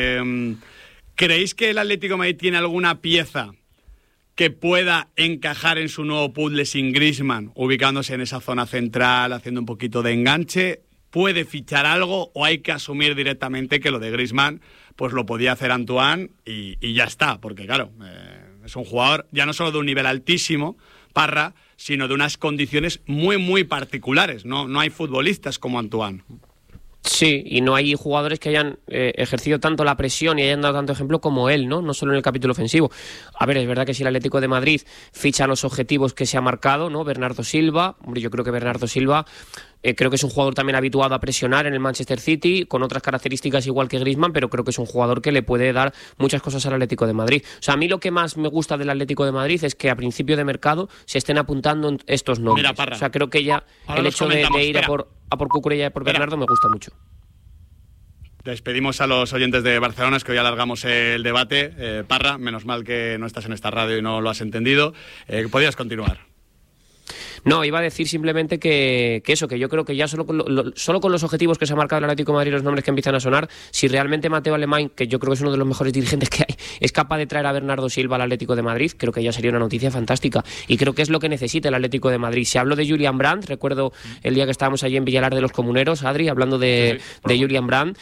¿Creéis que el Atlético de Madrid tiene alguna pieza que pueda encajar en su nuevo puzzle sin Griezmann, ubicándose en esa zona central, haciendo un poquito de enganche? ¿Puede fichar algo o hay que asumir directamente que lo de Griezmann pues lo podía hacer Antoine y ya está? Porque claro, es un jugador ya no solo de un nivel altísimo, Parra, sino de unas condiciones muy, muy particulares. No hay futbolistas como Antoine. Sí, y no hay jugadores que hayan ejercido tanto la presión y hayan dado tanto ejemplo como él, ¿no? No solo en el capítulo ofensivo. A ver, es verdad que si el Atlético de Madrid ficha los objetivos que se ha marcado, ¿no? Bernardo Silva, hombre, yo creo que Bernardo Silva creo que es un jugador también habituado a presionar en el Manchester City, con otras características igual que Griezmann, pero creo que es un jugador que le puede dar muchas cosas al Atlético de Madrid. O sea, a mí lo que más me gusta del Atlético de Madrid es que a principio de mercado se estén apuntando estos nombres. Mira, Parra, o sea, creo que ya el hecho de ir a por Cucurella y por Bernardo me gusta mucho. Despedimos a los oyentes de Barcelona, es que hoy alargamos el debate. Parra, menos mal que no estás en esta radio y no lo has entendido. Podrías continuar. No, iba a decir simplemente que yo creo que ya solo con los objetivos que se ha marcado el Atlético de Madrid, los nombres que empiezan a sonar, si realmente Mateo Alemán, que yo creo que es uno de los mejores dirigentes que hay, es capaz de traer a Bernardo Silva al Atlético de Madrid, creo que ya sería una noticia fantástica. Y creo que es lo que necesita el Atlético de Madrid. Si hablo de Julian Brandt, recuerdo el día que estábamos allí en Villalar de los Comuneros, Adri, hablando de Julian Brandt,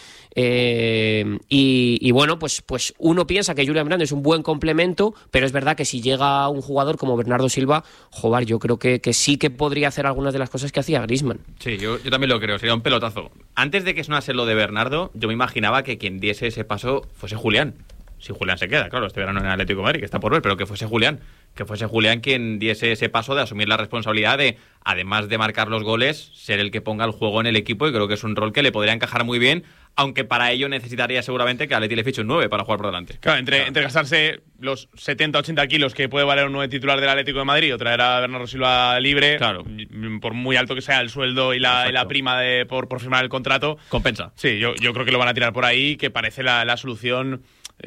y bueno, pues uno piensa que Julian Brandt es un buen complemento, pero es verdad que si llega un jugador como Bernardo Silva, joder, yo creo que sí que podría hacer algunas de las cosas que hacía Griezmann. Sí, yo también lo creo, sería un pelotazo. Antes de que sonase lo de Bernardo, yo me imaginaba que quien diese ese paso fuese Julián. Si Julián se queda, claro, este verano en el Atlético de Madrid, que está por ver, pero que fuese Julián quien diese ese paso de asumir la responsabilidad de, además de marcar los goles, ser el que ponga el juego en el equipo, y creo que es un rol que le podría encajar muy bien, aunque para ello necesitaría seguramente que Atleti le fiche un 9 para jugar por delante. Claro, entre gastarse los 70-80 kilos que puede valer un 9 titular del Atlético de Madrid o traer a Bernardo Silva libre, claro, por muy alto que sea el sueldo y la prima por firmar el contrato, compensa. Sí, yo creo que lo van a tirar por ahí, que parece la solución,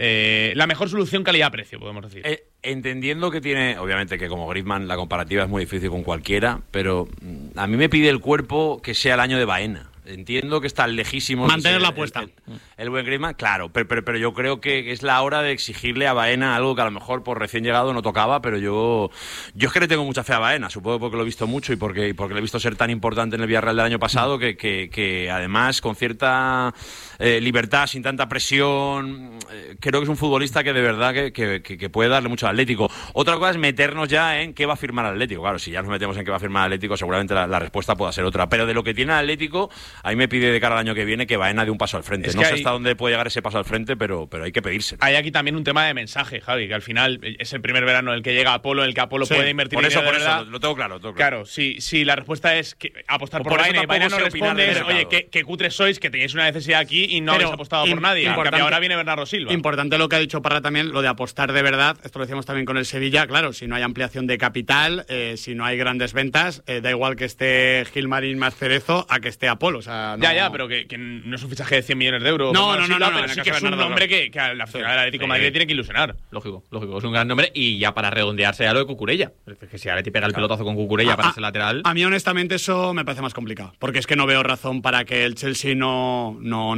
la mejor solución calidad-precio, podemos decir. Entendiendo que tiene, obviamente que como Griezmann la comparativa es muy difícil con cualquiera, pero a mí me pide el cuerpo que sea el año de Baena. Entiendo que está lejísimo mantener la apuesta. El buen Griezmann, claro, pero yo creo que es la hora de exigirle a Baena algo que a lo mejor por recién llegado no tocaba, pero yo es que le tengo mucha fe a Baena, supongo porque lo he visto mucho y porque le he visto ser tan importante en el Villarreal del año pasado, que además con cierta libertad, sin tanta presión, creo que es un futbolista que de verdad que puede darle mucho al Atlético. Otra cosa es meternos ya en qué va a firmar el Atlético. Claro, si ya nos metemos en qué va a firmar el Atlético, seguramente la respuesta pueda ser otra, pero de lo que tiene el Atlético, a mí me pide de cara al año que viene que Baena dé un paso al frente. No sé hasta dónde puede llegar ese paso al frente, pero hay que pedírselo. Hay aquí también un tema de mensaje, Javi, que al final es el primer verano en el que llega Apolo, en el que Apolo puede invertir por dinero. Por eso, lo tengo claro. Claro, si la respuesta es apostar por Baena y Baena no responde, oye, qué cutres sois, que tenéis una necesidad aquí y no habéis apostado por nadie. Ahora viene Bernardo Silva. Importante lo que ha dicho Parra también, lo de apostar de verdad. Esto lo decíamos también con el Sevilla. Claro, si no hay ampliación de capital, si no hay grandes ventas, da igual que esté Gilmarín más Cerezo a que esté Apolo. O sea, no... Ya, pero que no es un fichaje de 100 millones de euros. No, pero sí que es un nombre que a la aficionada del Atlético de Madrid tiene que ilusionar. Lógico, es un gran nombre. Y ya para redondearse ya lo de Cucurella. Es que si Atleti pega el pelotazo con Cucurella para ese lateral... A mí honestamente eso me parece más complicado, porque es que no veo razón para que el Chelsea no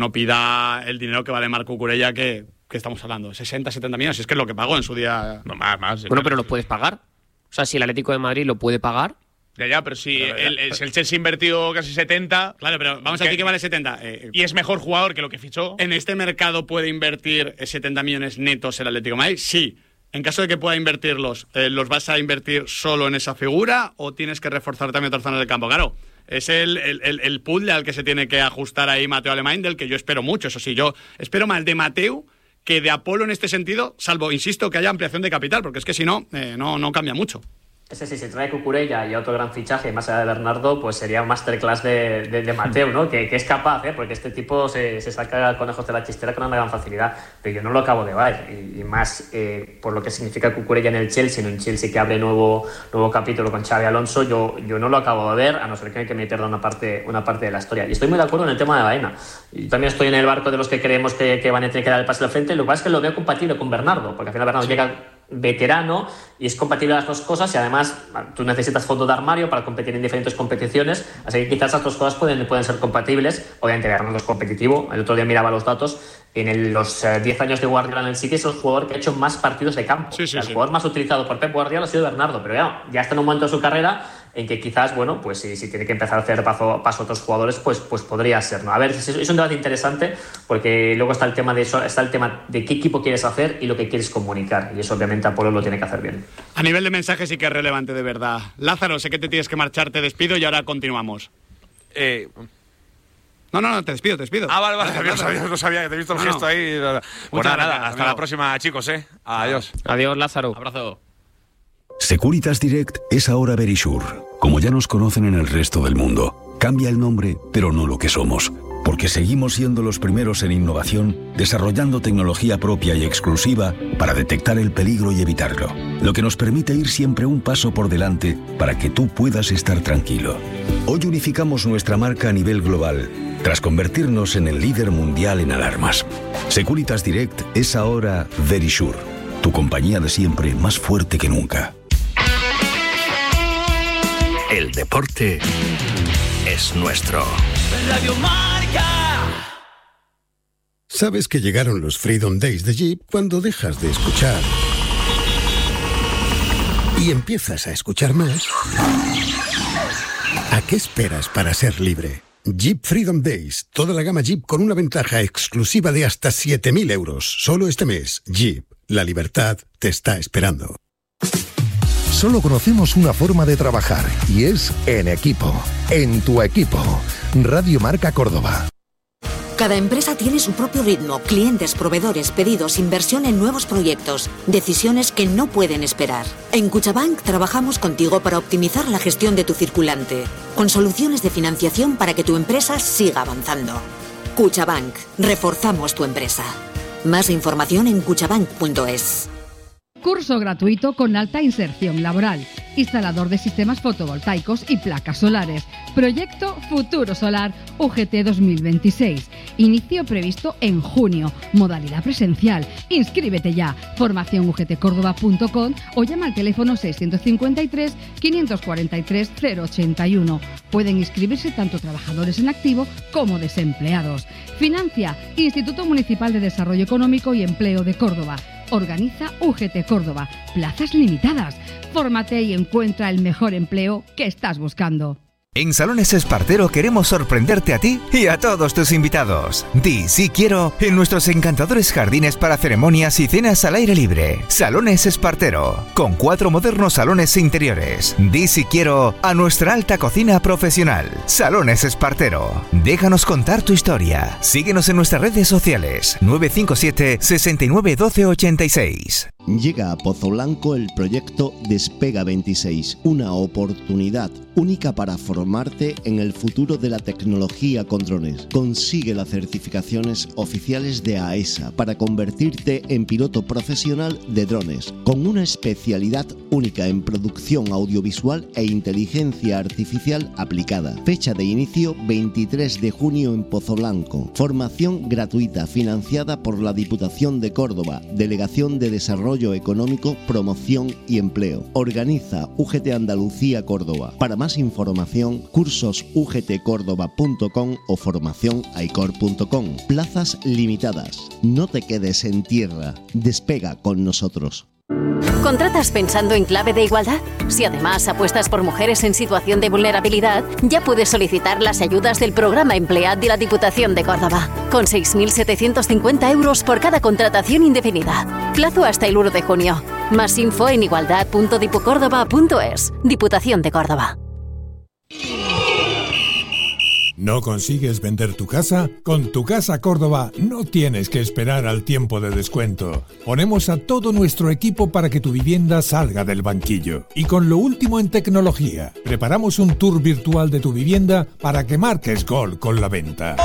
pida el dinero que vale Marc Cucurella, que estamos hablando, 60-70 millones, es que es lo que pagó en su día. No, más. Bueno, pero lo puedes pagar. O sea, si el Atlético de Madrid lo puede pagar... Ya, pero si el Chelsea ha invertido casi 70... Claro, pero vamos a decir que vale 70. Y es mejor jugador que lo que fichó. ¿En este mercado puede invertir 70 millones netos el Atlético de Madrid? Sí. En caso de que pueda invertirlos, ¿los vas a invertir solo en esa figura o tienes que reforzar también otras zonas del campo? Claro, es el puzzle al que se tiene que ajustar ahí Mateo Alemán, del que yo espero mucho. Eso sí, yo espero más de Mateo que de Apolo en este sentido, salvo, insisto, que haya ampliación de capital, porque es que si no, no cambia mucho. Ese sí, si trae Cucurella y otro gran fichaje más allá de Bernardo, pues sería un masterclass de Mateo, ¿no? Que es capaz, porque este tipo se saca conejos de la chistera con una gran facilidad, pero yo no lo acabo de ver, y más por lo que significa Cucurella en el Chelsea, en un Chelsea que abre nuevo capítulo con Xabi Alonso, yo no lo acabo de ver, a no ser que me pierda una parte de la historia. Y estoy muy de acuerdo en el tema de Baena. Yo también estoy en el barco de los que creemos que van a tener que dar el pase al frente. Lo que pasa es que lo veo compatible con Bernardo, porque al final Bernardo llega veterano y es compatible las dos cosas, y además tú necesitas fondo de armario para competir en diferentes competiciones, así que quizás las dos cosas pueden ser compatibles. Obviamente Bernardo es competitivo, el otro día miraba los datos, en los 10 años de Guardiola en el City es el jugador que ha hecho más partidos de campo. El jugador más utilizado por Pep Guardiola ha sido Bernardo, pero ya está en un momento de su carrera en que quizás, bueno, pues si tiene que empezar a hacer paso a otros jugadores, pues podría ser, ¿no? A ver, es un debate interesante, porque luego está el tema de qué equipo quieres hacer y lo que quieres comunicar, y eso obviamente Apolo lo tiene que hacer bien. A nivel de mensaje sí que es relevante, de verdad. Lázaro, sé que te tienes que marchar, te despido y ahora continuamos. No, te despido. Ah, vale, no sabía que te he visto el gesto ahí. Pues nada, hasta la próxima, chicos, Adiós. Adiós, Lázaro. Abrazo. Securitas Direct es ahora Verisure. Como ya nos conocen en el resto del mundo, cambia el nombre, pero no lo que somos. Porque seguimos siendo los primeros en innovación, desarrollando tecnología propia y exclusiva para detectar el peligro y evitarlo. Lo que nos permite ir siempre un paso por delante para que tú puedas estar tranquilo. Hoy unificamos nuestra marca a nivel global, tras convertirnos en el líder mundial en alarmas. Securitas Direct es ahora Verisure, tu compañía de siempre más fuerte que nunca. El deporte es nuestro. Radio Marca. ¿Sabes que llegaron los Freedom Days de Jeep cuando dejas de escuchar y empiezas a escuchar más? ¿A qué esperas para ser libre? Jeep Freedom Days, toda la gama Jeep con una ventaja exclusiva de hasta 7.000 euros. Solo este mes, Jeep, la libertad te está esperando. Solo conocemos una forma de trabajar y es en equipo, en tu equipo. Radio Marca Córdoba. Cada empresa tiene su propio ritmo, clientes, proveedores, pedidos, inversión en nuevos proyectos, decisiones que no pueden esperar. En Cuchabank trabajamos contigo para optimizar la gestión de tu circulante, con soluciones de financiación para que tu empresa siga avanzando. Cuchabank, reforzamos tu empresa. Más información en cuchabank.es. Curso gratuito con alta inserción laboral. Instalador de sistemas fotovoltaicos y placas solares. Proyecto Futuro Solar UGT 2026. Inicio previsto en junio. Modalidad presencial. Inscríbete ya. Formación ugtcordoba.com o llama al teléfono 653 543 081. Pueden inscribirse tanto trabajadores en activo como desempleados. Financia Instituto Municipal de Desarrollo Económico y Empleo de Córdoba. Organiza UGT Córdoba. Plazas limitadas. Fórmate y encuentra el mejor empleo que estás buscando. En Salones Espartero queremos sorprenderte a ti y a todos tus invitados. Di sí quiero en nuestros encantadores jardines para ceremonias y cenas al aire libre. Salones Espartero, con 4 modernos salones interiores. Di sí quiero a nuestra alta cocina profesional. Salones Espartero. Déjanos contar tu historia. Síguenos en nuestras redes sociales. 957 69 12 86. Llega a Pozo Blanco el proyecto Despega 26, una oportunidad única para formarte en el futuro de la tecnología con drones. Consigue las certificaciones oficiales de AESA para convertirte en piloto profesional de drones, con una especialidad única en producción audiovisual e inteligencia artificial aplicada. Fecha de inicio 23 de junio en Pozo Blanco. Formación gratuita financiada por la Diputación de Córdoba, Delegación de Desarrollo Económico, Promoción y Empleo. Organiza UGT Andalucía Córdoba. Para más información, cursosugtcordoba.com o formacionaicor.com. Plazas limitadas. No te quedes en tierra. Despega con nosotros. ¿Contratas pensando en clave de igualdad? Si además apuestas por mujeres en situación de vulnerabilidad, ya puedes solicitar las ayudas del programa Emplead de la Diputación de Córdoba, con 6.750 euros por cada contratación indefinida. Plazo hasta el 1 de junio. Más info en igualdad.dipucórdoba.es. Diputación de Córdoba. ¿No consigues vender tu casa? Con Tu Casa Córdoba no tienes que esperar al tiempo de descuento. Ponemos a todo nuestro equipo para que tu vivienda salga del banquillo. Y con lo último en tecnología, preparamos un tour virtual de tu vivienda para que marques gol con la venta.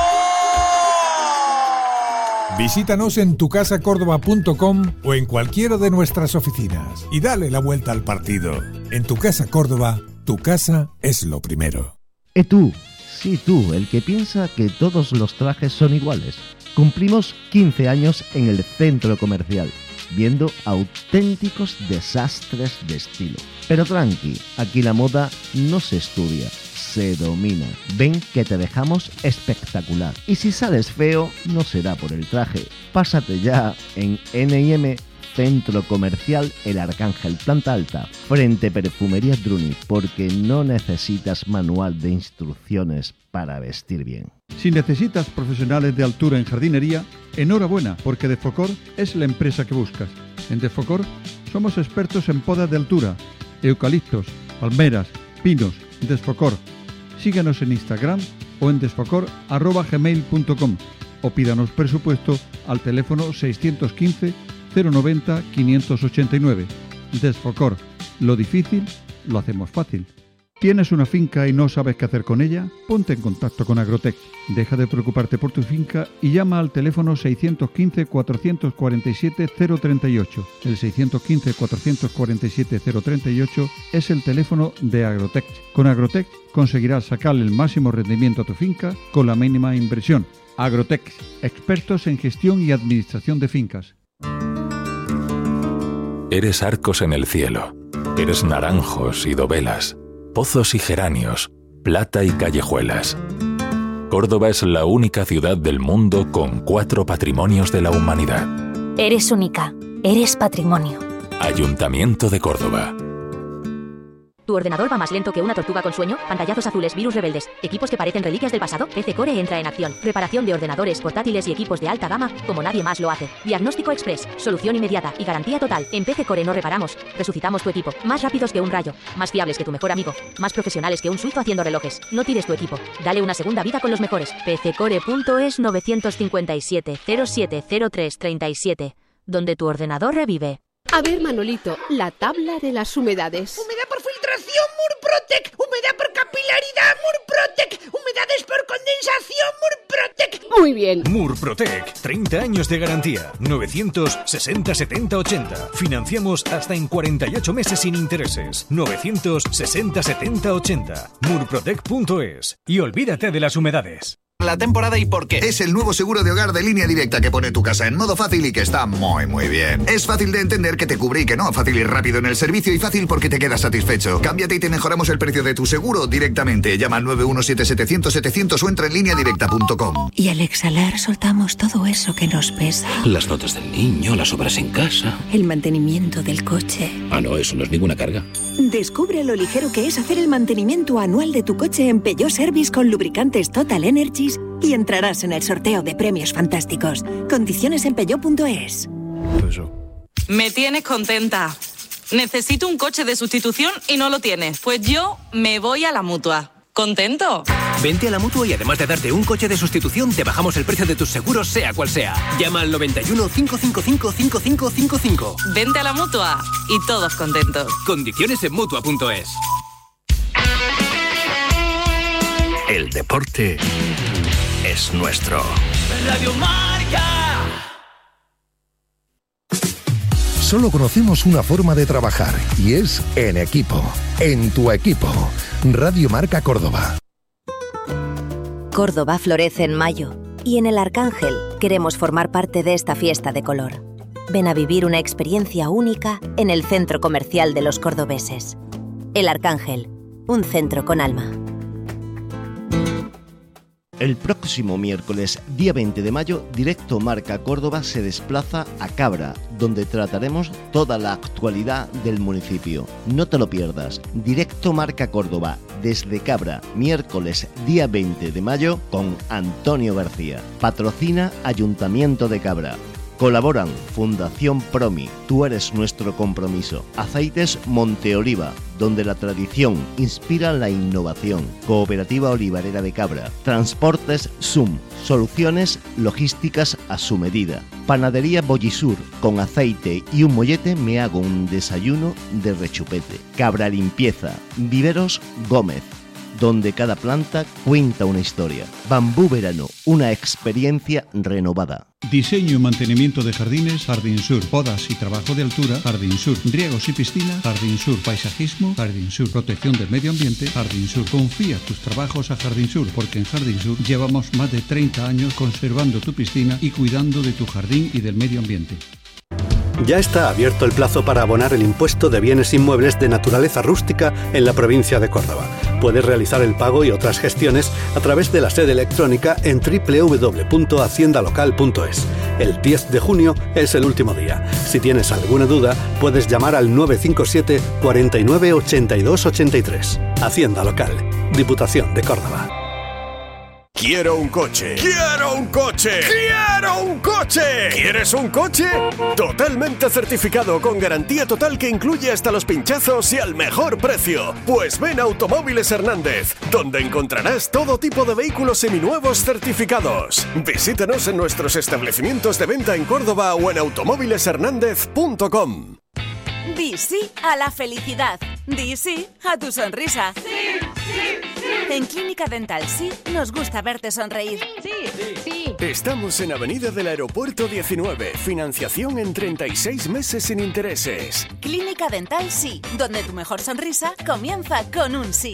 Visítanos en tucasacordoba.com o en cualquiera de nuestras oficinas y dale la vuelta al partido. En Tu Casa Córdoba, tu casa es lo primero. Tú. Sí, tú, el que piensa que todos los trajes son iguales. Cumplimos 15 años en el centro comercial. viendo auténticos desastres de estilo. Pero tranqui, aquí la moda no se estudia, se domina. Ven que te dejamos espectacular. Y si sales feo, no será por el traje. Pásate ya en N&M Centro Comercial El Arcángel, planta alta, frente Perfumería Druni, porque no necesitas manual de instrucciones para vestir bien. Si necesitas profesionales de altura en jardinería, enhorabuena, porque Defocor es la empresa que buscas. En Defocor somos expertos en podas de altura, eucaliptos, palmeras, pinos. Desfocor. Síguenos en Instagram o en desfocor@gmail.com o pídanos presupuesto al teléfono 615 090 589. Desfocor. Lo difícil lo hacemos fácil. ¿Tienes una finca y no sabes qué hacer con ella? Ponte en contacto con Agrotech. Deja de preocuparte por tu finca y llama al teléfono 615 447 038. El 615 447 038 es el teléfono de Agrotech. Con Agrotech conseguirás sacarle el máximo rendimiento a tu finca con la mínima inversión. Agrotech, expertos en gestión y administración de fincas. Eres arcos en el cielo. Eres naranjos y dovelas, pozos y geranios, plata y callejuelas. Córdoba es la única ciudad del mundo con 4 patrimonios de la humanidad. Eres única, eres patrimonio. Ayuntamiento de Córdoba. ¿Tu ordenador va más lento que una tortuga con sueño? Pantallazos azules, virus rebeldes, equipos que parecen reliquias del pasado. PC Core entra en acción. Reparación de ordenadores, portátiles y equipos de alta gama como nadie más lo hace. Diagnóstico express, solución inmediata y garantía total. En PC Core no reparamos, resucitamos tu equipo. Más rápidos que un rayo, más fiables que tu mejor amigo, más profesionales que un suizo haciendo relojes. No tires tu equipo, dale una segunda vida con los mejores. pccore.es 957 0703 37, donde tu ordenador revive. A ver, Manolito, la tabla de las humedades. Humedad por filtración, Murprotec. Humedad por capilaridad, Murprotec. Humedades por condensación, Murprotec. Muy bien. Murprotec, 30 años de garantía. 960 70 80. Financiamos hasta en 48 meses sin intereses. 960 70 80. Murprotec.es. Y olvídate de las humedades. La temporada y por qué. Es el nuevo seguro de hogar de Línea Directa que pone tu casa en modo fácil y que está muy bien. Es fácil de entender, que te cubre y que no. Fácil y rápido en el servicio y fácil porque te quedas satisfecho. Cámbiate y te mejoramos el precio de tu seguro directamente. Llama al 917-700-700 o entra en lineadirecta.com. Y al exhalar soltamos todo eso que nos pesa. Las notas del niño, las obras en casa. El mantenimiento del coche. Ah, no, eso no es ninguna carga. Descubre lo ligero que es hacer el mantenimiento anual de tu coche en Peugeot Service con lubricantes Total Energies y entrarás en el sorteo de premios fantásticos. Condiciones en peugeot.es. Me tienes contenta. Necesito un coche de sustitución y no lo tienes. Pues yo me voy a la Mutua. ¿Contento? Vente a la Mutua y además de darte un coche de sustitución, te bajamos el precio de tus seguros, sea cual sea. Llama al 91 555 5555. Vente a la Mutua y todos contentos. Condiciones en Mutua.es. El deporte es nuestro. Radio Marca. Solo conocemos una forma de trabajar y es en equipo. En tu equipo. Radio Marca Córdoba. Córdoba florece en mayo y en El Arcángel queremos formar parte de esta fiesta de color. Ven a vivir una experiencia única en el centro comercial de los cordobeses. El Arcángel, un centro con alma. El próximo miércoles, día 20 de mayo, Directo Marca Córdoba se desplaza a Cabra, donde trataremos toda la actualidad del municipio. No te lo pierdas. Directo Marca Córdoba, desde Cabra, miércoles, día 20 de mayo, con Antonio García. Patrocina Ayuntamiento de Cabra. Colaboran Fundación Promi, Tú eres nuestro compromiso. Aceites Monteoliva, donde la tradición inspira la innovación. Cooperativa Olivarera de Cabra. Transportes Sum, soluciones logísticas a su medida. Panadería Bollisur, con aceite y un mollete me hago un desayuno de rechupete. Cabra Limpieza, Viveros Gómez, donde cada planta cuenta una historia. Bambú Verano, una experiencia renovada. Diseño y mantenimiento de jardines, Jardín Sur. Podas y trabajo de altura, Jardín Sur. Riegos y piscinas, Jardín Sur. Paisajismo, Jardín Sur. Protección del medio ambiente, Jardín Sur. Confía tus trabajos a Jardín Sur, porque en Jardín Sur llevamos más de 30 años conservando tu piscina y cuidando de tu jardín y del medio ambiente. Ya está abierto el plazo para abonar el impuesto de bienes inmuebles de naturaleza rústica en la provincia de Córdoba. Puedes realizar el pago y otras gestiones a través de la sede electrónica en www.haciendalocal.es. El 10 de junio es el último día. Si tienes alguna duda, puedes llamar al 957 49 82 83. Hacienda Local, Diputación de Córdoba. Quiero un coche. ¡Quiero un coche! ¡Quiero un coche! ¿Quieres un coche? Totalmente certificado, con garantía total que incluye hasta los pinchazos y al mejor precio. Pues ven a Automóviles Hernández, donde encontrarás todo tipo de vehículos seminuevos certificados. Visítanos en nuestros establecimientos de venta en Córdoba o en automóvileshernandez.com. Di sí a la felicidad. Di sí a tu sonrisa. ¡Sí, sí, sí! En Clínica Dental Sí nos gusta verte sonreír. ¡Sí, sí! Estamos en Avenida del Aeropuerto 19. Financiación en 36 meses sin intereses. Clínica Dental Sí, donde tu mejor sonrisa comienza con un sí.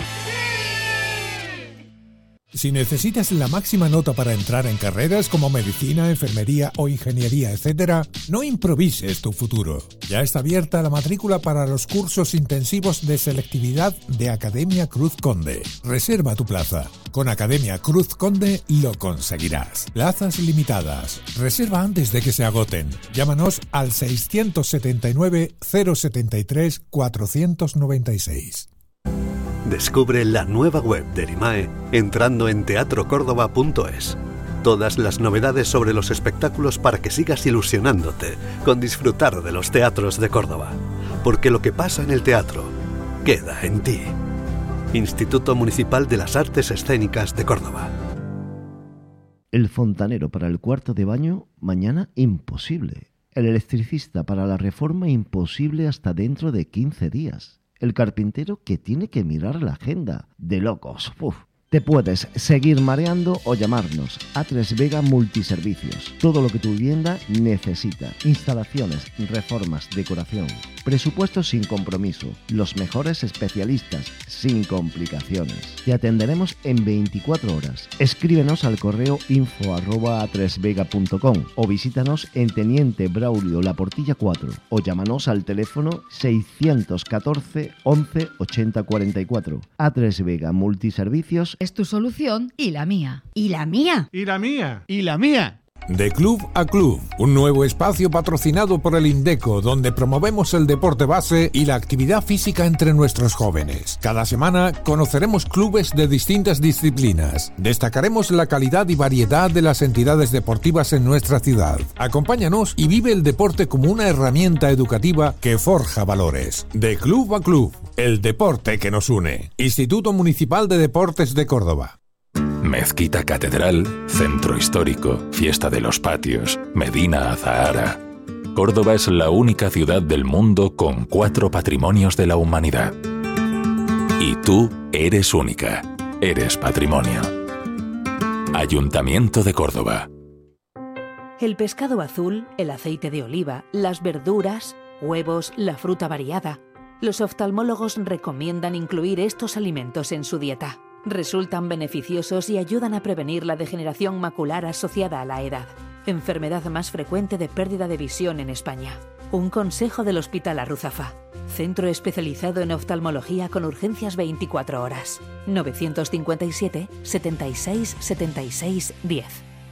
Si necesitas la máxima nota para entrar en carreras como medicina, enfermería o ingeniería, etc., no improvises tu futuro. Ya está abierta la matrícula para los cursos intensivos de selectividad de Academia Cruz Conde. Reserva tu plaza. Con Academia Cruz Conde lo conseguirás. Plazas limitadas. Reserva antes de que se agoten. Llámanos al 679 073 496. Descubre la nueva web del IMAE entrando en teatrocórdoba.es. Todas las novedades sobre los espectáculos para que sigas ilusionándote con disfrutar de los teatros de Córdoba. Porque lo que pasa en el teatro queda en ti. Instituto Municipal de las Artes Escénicas de Córdoba. El fontanero para el cuarto de baño, mañana imposible. El electricista para la reforma, imposible hasta dentro de 15 días. El carpintero que tiene que mirar la agenda. De locos. Uf. Te puedes seguir mareando o llamarnos. A3 Vega Multiservicios. Todo lo que tu vivienda necesita. Instalaciones, reformas, decoración. Presupuestos sin compromiso. Los mejores especialistas, sin complicaciones. Te atenderemos en 24 horas. Escríbenos al correo info@a3vega.com o visítanos en Teniente Braulio La Portilla 4 o llámanos al teléfono 614 11 80 44. A3 Vega Multiservicios es tu solución y la mía. ¿Y la mía? ¿Y la mía? ¿Y la mía? De Club a Club, un nuevo espacio patrocinado por el Indeco, donde promovemos el deporte base y la actividad física entre nuestros jóvenes. Cada semana conoceremos clubes de distintas disciplinas. Destacaremos la calidad y variedad de las entidades deportivas en nuestra ciudad. Acompáñanos y vive el deporte como una herramienta educativa que forja valores. De Club a Club, el deporte que nos une. Instituto Municipal de Deportes de Córdoba. Mezquita Catedral, Centro Histórico, Fiesta de los Patios, Medina Azahara. Córdoba es la única ciudad del mundo con 4 patrimonios de la humanidad. Y tú eres única, eres patrimonio. Ayuntamiento de Córdoba. El pescado azul, el aceite de oliva, las verduras, huevos, la fruta variada. Los oftalmólogos recomiendan incluir estos alimentos en su dieta. Resultan beneficiosos y ayudan a prevenir la degeneración macular asociada a la edad, enfermedad más frecuente de pérdida de visión en España. Un consejo del Hospital Arruzafa, centro especializado en oftalmología con urgencias 24 horas. 957 76 76 10.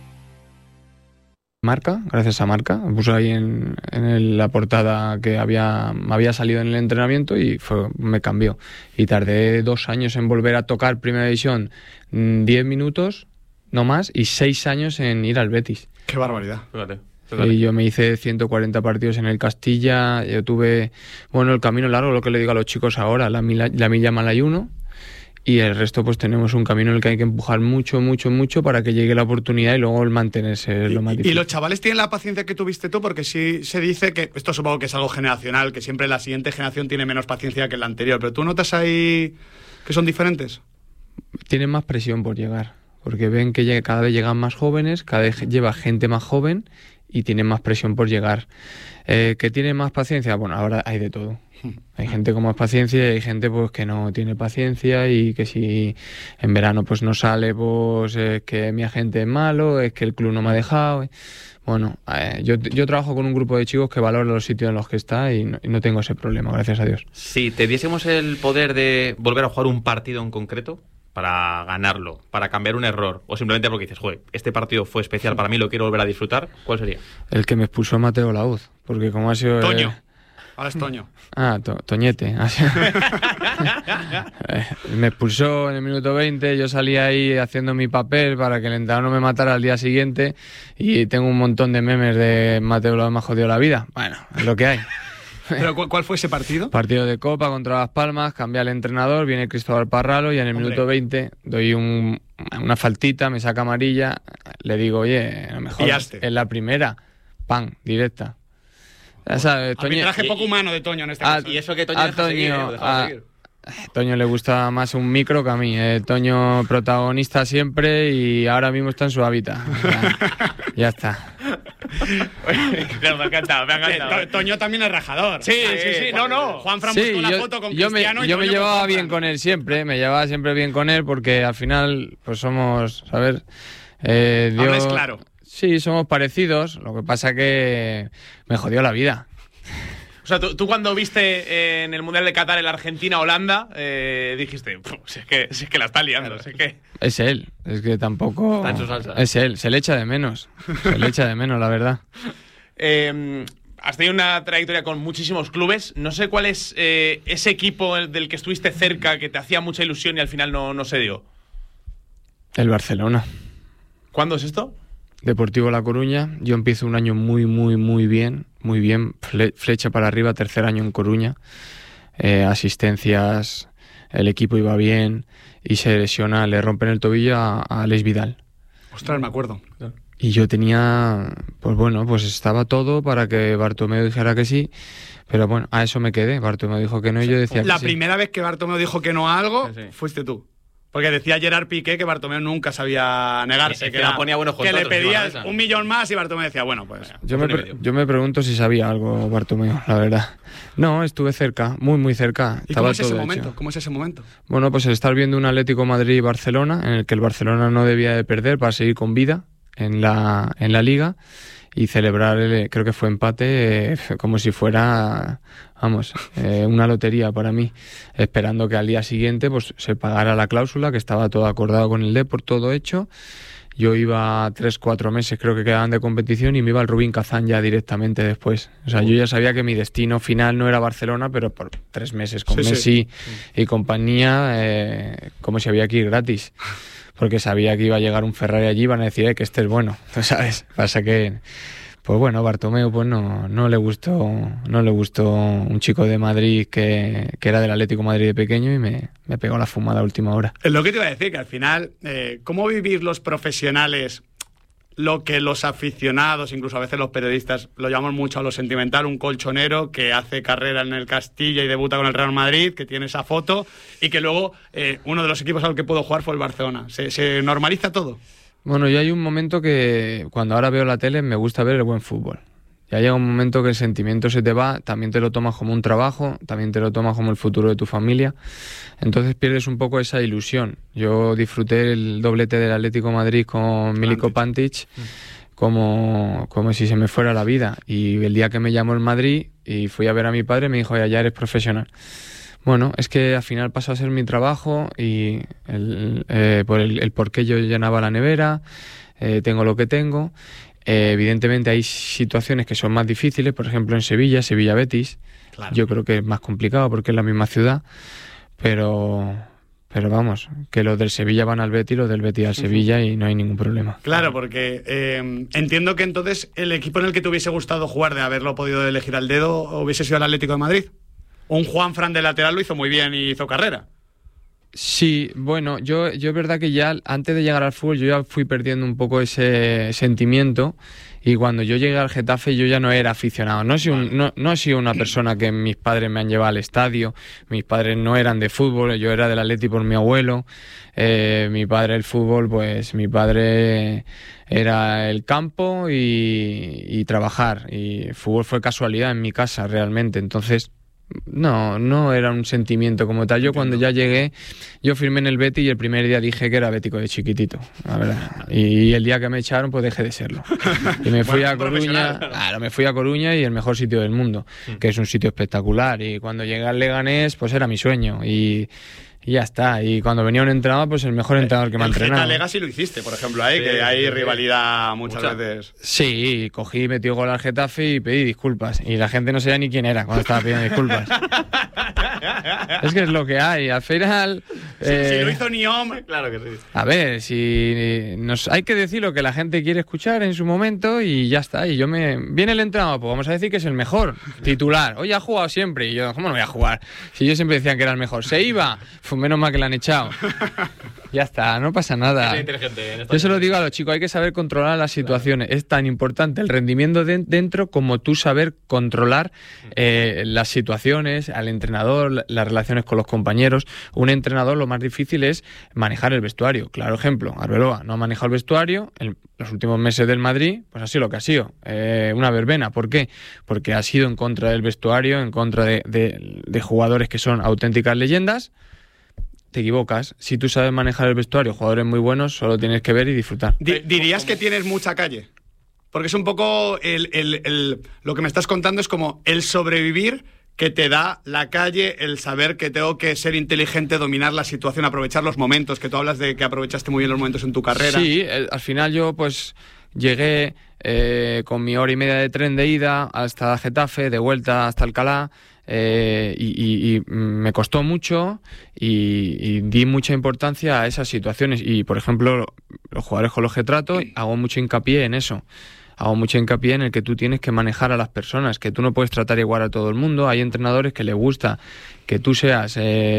Marca, gracias a Marca, me puso ahí en la portada que había salido en el entrenamiento y me cambió. Y tardé 2 años en volver a tocar Primera División, 10 minutos, no más, y 6 años en ir al Betis. ¡Qué barbaridad! Fíjate. Y yo me hice 140 partidos en el Castilla, yo tuve, el camino largo, lo que le digo a los chicos ahora, la milla Malayuno. Y el resto pues tenemos un camino en el que hay que empujar mucho, mucho, mucho para que llegue la oportunidad y luego el mantenerse lo más difícil. ¿Y los chavales tienen la paciencia que tuviste tú? Porque sí se dice que, esto supongo que es algo generacional, que siempre la siguiente generación tiene menos paciencia que la anterior, pero ¿tú notas ahí que son diferentes? Tienen más presión por llegar, porque ven que cada vez llegan más jóvenes, cada vez lleva gente más joven y tienen más presión por llegar. ¿Que tienen más paciencia? Bueno, ahora hay de todo. Hay gente con más paciencia y hay gente pues que no tiene paciencia y que si en verano pues no sale, pues es que mi agente es malo, es que el club no me ha dejado. Bueno, yo trabajo con un grupo de chicos que valora los sitios en los que está y no tengo ese problema, gracias a Dios. Si te diésemos el poder de volver a jugar un partido en concreto para ganarlo, para cambiar un error, o simplemente porque dices, joder, este partido fue especial para mí, lo quiero volver a disfrutar, ¿cuál sería? El que me expulsó Mateo Lauz, porque como ha sido... Toño. Ahora es Toño. Toñete. Me expulsó en el minuto 20, yo salí ahí haciendo mi papel para que el entrenador no me matara al día siguiente y tengo un montón de memes de Mateo Lauz me ha jodido la vida. Bueno, es lo que hay. ¿Pero cuál fue ese partido? Partido de Copa contra Las Palmas, cambia el entrenador, viene Cristóbal Parralo y en el minuto 20 doy una faltita, me saca amarilla, le digo, oye, a lo mejor en la primera, ¡pam!, directa. Ya sabes, arbitraje poco humano de Toño en este caso. Y eso que Toño deja seguir. Toño le gusta más un micro que a mí. Toño protagonista siempre y ahora mismo está en su hábitat. Ya está. Me ha encantado. Toño también es rajador. Sí. No. Juan Fran buscó la foto con Cristiano. Yo me llevaba bien con él siempre. Me llevaba siempre bien con él porque al final pues somos, ¿sabes? Hablas claro. Sí, somos parecidos. Lo que pasa que me jodió la vida. O sea, tú cuando viste en el Mundial de Qatar en la Argentina-Holanda, dijiste, si es que la está liando, Es él, es que tampoco... Está en su salsa. Es él, se le echa de menos, la verdad. Has tenido una trayectoria con muchísimos clubes. No sé cuál es ese equipo del que estuviste cerca, que te hacía mucha ilusión y al final no se dio. El Barcelona. ¿Cuándo es esto? Deportivo La Coruña. Yo empiezo un año muy bien, flecha para arriba, tercer año en Coruña, asistencias, el equipo iba bien y se lesiona, le rompen el tobillo a Alex Vidal. Ostras, me acuerdo. Y yo tenía, pues estaba todo para que Bartomeu dijera que sí, pero bueno, a eso me quedé. Bartomeu dijo que no y yo decía que sí. La primera vez que Bartomeu dijo que no a algo, fuiste tú. Porque decía Gerard Piqué que Bartomeu nunca sabía negarse, que le pedías 1 millón más y Bartomeu decía, bueno, pues... Yo me pregunto si sabía algo Bartomeu, la verdad. No, estuve cerca, muy cerca. ¿Y cómo es ese momento? ¿Cómo es ese momento? Bueno, pues el estar viendo un Atlético Madrid y Barcelona, en el que el Barcelona no debía de perder para seguir con vida en la Liga, y celebrar, creo que fue empate, como si fuera, una lotería para mí, esperando que al día siguiente pues se pagara la cláusula, que estaba todo acordado con el Depor, todo hecho. Yo iba 3-4 meses, creo que quedaban de competición, y me iba al Rubín Kazán ya directamente después. O sea, yo ya sabía que mi destino final no era Barcelona, pero por 3 meses con Messi y compañía, como si había que ir gratis. Porque sabía que iba a llegar un Ferrari allí y iban a decir que este es bueno, ¿sabes? Pasa que, pues bueno, Bartomeu pues no le gustó un chico de Madrid que era del Atlético de Madrid de pequeño y me pegó la fumada a última hora. Es lo que te iba a decir, que al final, ¿cómo vivir los profesionales lo que los aficionados, incluso a veces los periodistas, lo llamamos mucho a lo sentimental? Un colchonero que hace carrera en el Castilla y debuta con el Real Madrid, que tiene esa foto, y que luego uno de los equipos al que puedo jugar fue el Barcelona. ¿Se normaliza todo? Bueno, yo hay un momento que cuando ahora veo la tele me gusta ver el buen fútbol. Ya llega un momento que el sentimiento se te va, también te lo tomas como un trabajo, también te lo tomas como el futuro de tu familia, entonces pierdes un poco esa ilusión. Yo disfruté el doblete del Atlético de Madrid con Miliko Pantic como si se me fuera la vida, y el día que me llamó el Madrid y fui a ver a mi padre me dijo, ya eres profesional. Bueno, es que al final pasó a ser mi trabajo y por el por qué yo llenaba la nevera, tengo lo que tengo. Evidentemente hay situaciones que son más difíciles, por ejemplo en Sevilla-Betis, claro. Yo creo que es más complicado porque es la misma ciudad, pero vamos, que los del Sevilla van al Betis, los del Betis al Sevilla y no hay ningún problema. Claro, porque entiendo que entonces el equipo en el que te hubiese gustado jugar, de haberlo podido elegir al dedo, hubiese sido el Atlético de Madrid. Un Juan Fran de lateral lo hizo muy bien y hizo carrera. Sí, bueno, yo es verdad que ya antes de llegar al fútbol yo ya fui perdiendo un poco ese sentimiento, y cuando yo llegué al Getafe yo ya no era aficionado. No he sido una persona que mis padres me han llevado al estadio, mis padres no eran de fútbol, yo era del Atleti por mi abuelo, mi padre el fútbol, pues mi padre era el campo y trabajar, y el fútbol fue casualidad en mi casa realmente, entonces no era un sentimiento como tal. Yo cuando ya llegué, yo firmé en el Betis y el primer día dije que era bético de chiquitito, la verdad. Y el día que me echaron, pues dejé de serlo. Y me fui a Coruña, me fui a Coruña, y el mejor sitio del mundo, que es un sitio espectacular. Y cuando llegué al Leganés, pues era mi sueño. Y ya está. Y cuando venía un entrenador, pues el mejor entrenador que me ha entrenado. El Geta Legacy lo hiciste, por ejemplo, ahí, sí, que hay rivalidad muchas veces. Sí, cogí, metí gol al Getafe y pedí disculpas. Y la gente no sabía ni quién era cuando estaba pidiendo disculpas. Es que es lo que hay. Al final... Si lo hizo Niom, claro que sí. A ver, si hay que decir lo que la gente quiere escuchar en su momento y ya está. Y viene el entrenador, pues vamos a decir que es el mejor titular. Oye, ha jugado siempre. Y yo, ¿cómo no voy a jugar? Si yo siempre decía que era el mejor. Se iba. Menos mal que le han echado. Ya está, no pasa nada. Yo se lo digo a los chicos, hay que saber controlar las situaciones. Claro. Es tan importante el rendimiento dentro como tú saber controlar las situaciones, al entrenador, las relaciones con los compañeros. Un entrenador, lo más difícil es manejar el vestuario. Claro ejemplo, Arbeloa no ha manejado el vestuario en los últimos meses del Madrid, pues ha sido lo que ha sido, una verbena. ¿Por qué? Porque ha sido en contra del vestuario, en contra de jugadores que son auténticas leyendas. Te equivocas. Si tú sabes manejar el vestuario, jugadores muy buenos, solo tienes que ver y disfrutar. ¿Dirías que tienes mucha calle? Porque es un poco lo que me estás contando es como el sobrevivir que te da la calle, el saber que tengo que ser inteligente, dominar la situación, aprovechar los momentos, que tú hablas de que aprovechaste muy bien los momentos en tu carrera. Sí, al final yo pues llegué con mi hora y media de tren de ida hasta Getafe, de vuelta hasta Alcalá. Y me costó mucho y di mucha importancia a esas situaciones, y por ejemplo los jugadores con los que trato hago mucho hincapié en eso, hago mucho hincapié en el que tú tienes que manejar a las personas, que tú no puedes tratar igual a todo el mundo. Hay entrenadores que les gusta que tú seas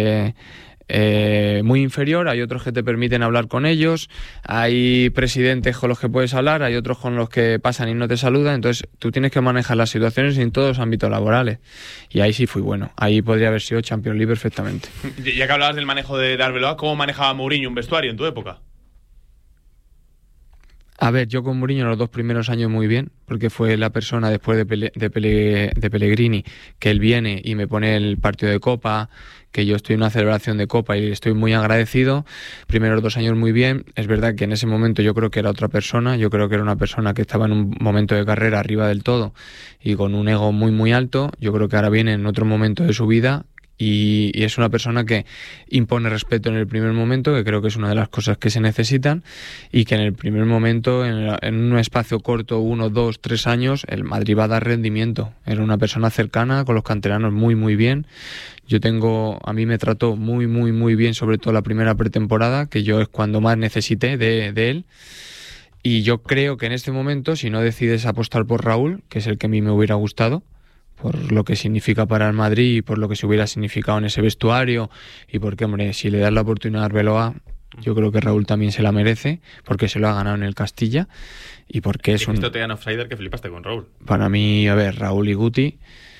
muy inferior, hay otros que te permiten hablar con ellos, hay presidentes con los que puedes hablar, hay otros con los que pasan y no te saludan. Entonces tú tienes que manejar las situaciones en todos los ámbitos laborales, y ahí sí fui bueno, ahí podría haber sido Champions League perfectamente. Ya que hablabas del manejo de Arbeloa, ¿cómo manejaba Mourinho un vestuario en tu época? A ver, yo con Mourinho los 2 primeros años muy bien, porque fue la persona después de Pellegrini que él viene y me pone el partido de Copa, que yo estoy en una celebración de Copa y estoy muy agradecido. Primeros 2 años muy bien. Es verdad que en ese momento yo creo que era otra persona, yo creo que era una persona que estaba en un momento de carrera arriba del todo y con un ego muy muy alto. Yo creo que ahora viene en otro momento de su vida. Y es una persona que impone respeto en el primer momento, que creo que es una de las cosas que se necesitan, y que en el primer momento, en un espacio corto, 1, 2, 3 años, el Madrid va a dar rendimiento. Era una persona cercana, con los canteranos muy muy bien. A mí me trató muy muy muy bien, sobre todo la primera pretemporada, que yo es cuando más necesité de él. Y yo creo que en este momento, si no decides apostar por Raúl, que es el que a mí me hubiera gustado, por lo que significa para el Madrid y por lo que se hubiera significado en ese vestuario, y porque, hombre, si le das la oportunidad a Arbeloa, yo creo que Raúl también se la merece, porque se lo ha ganado en el Castilla y porque es un... te dan offsider que flipaste con Raúl. Para mí, a ver, Raúl y Guti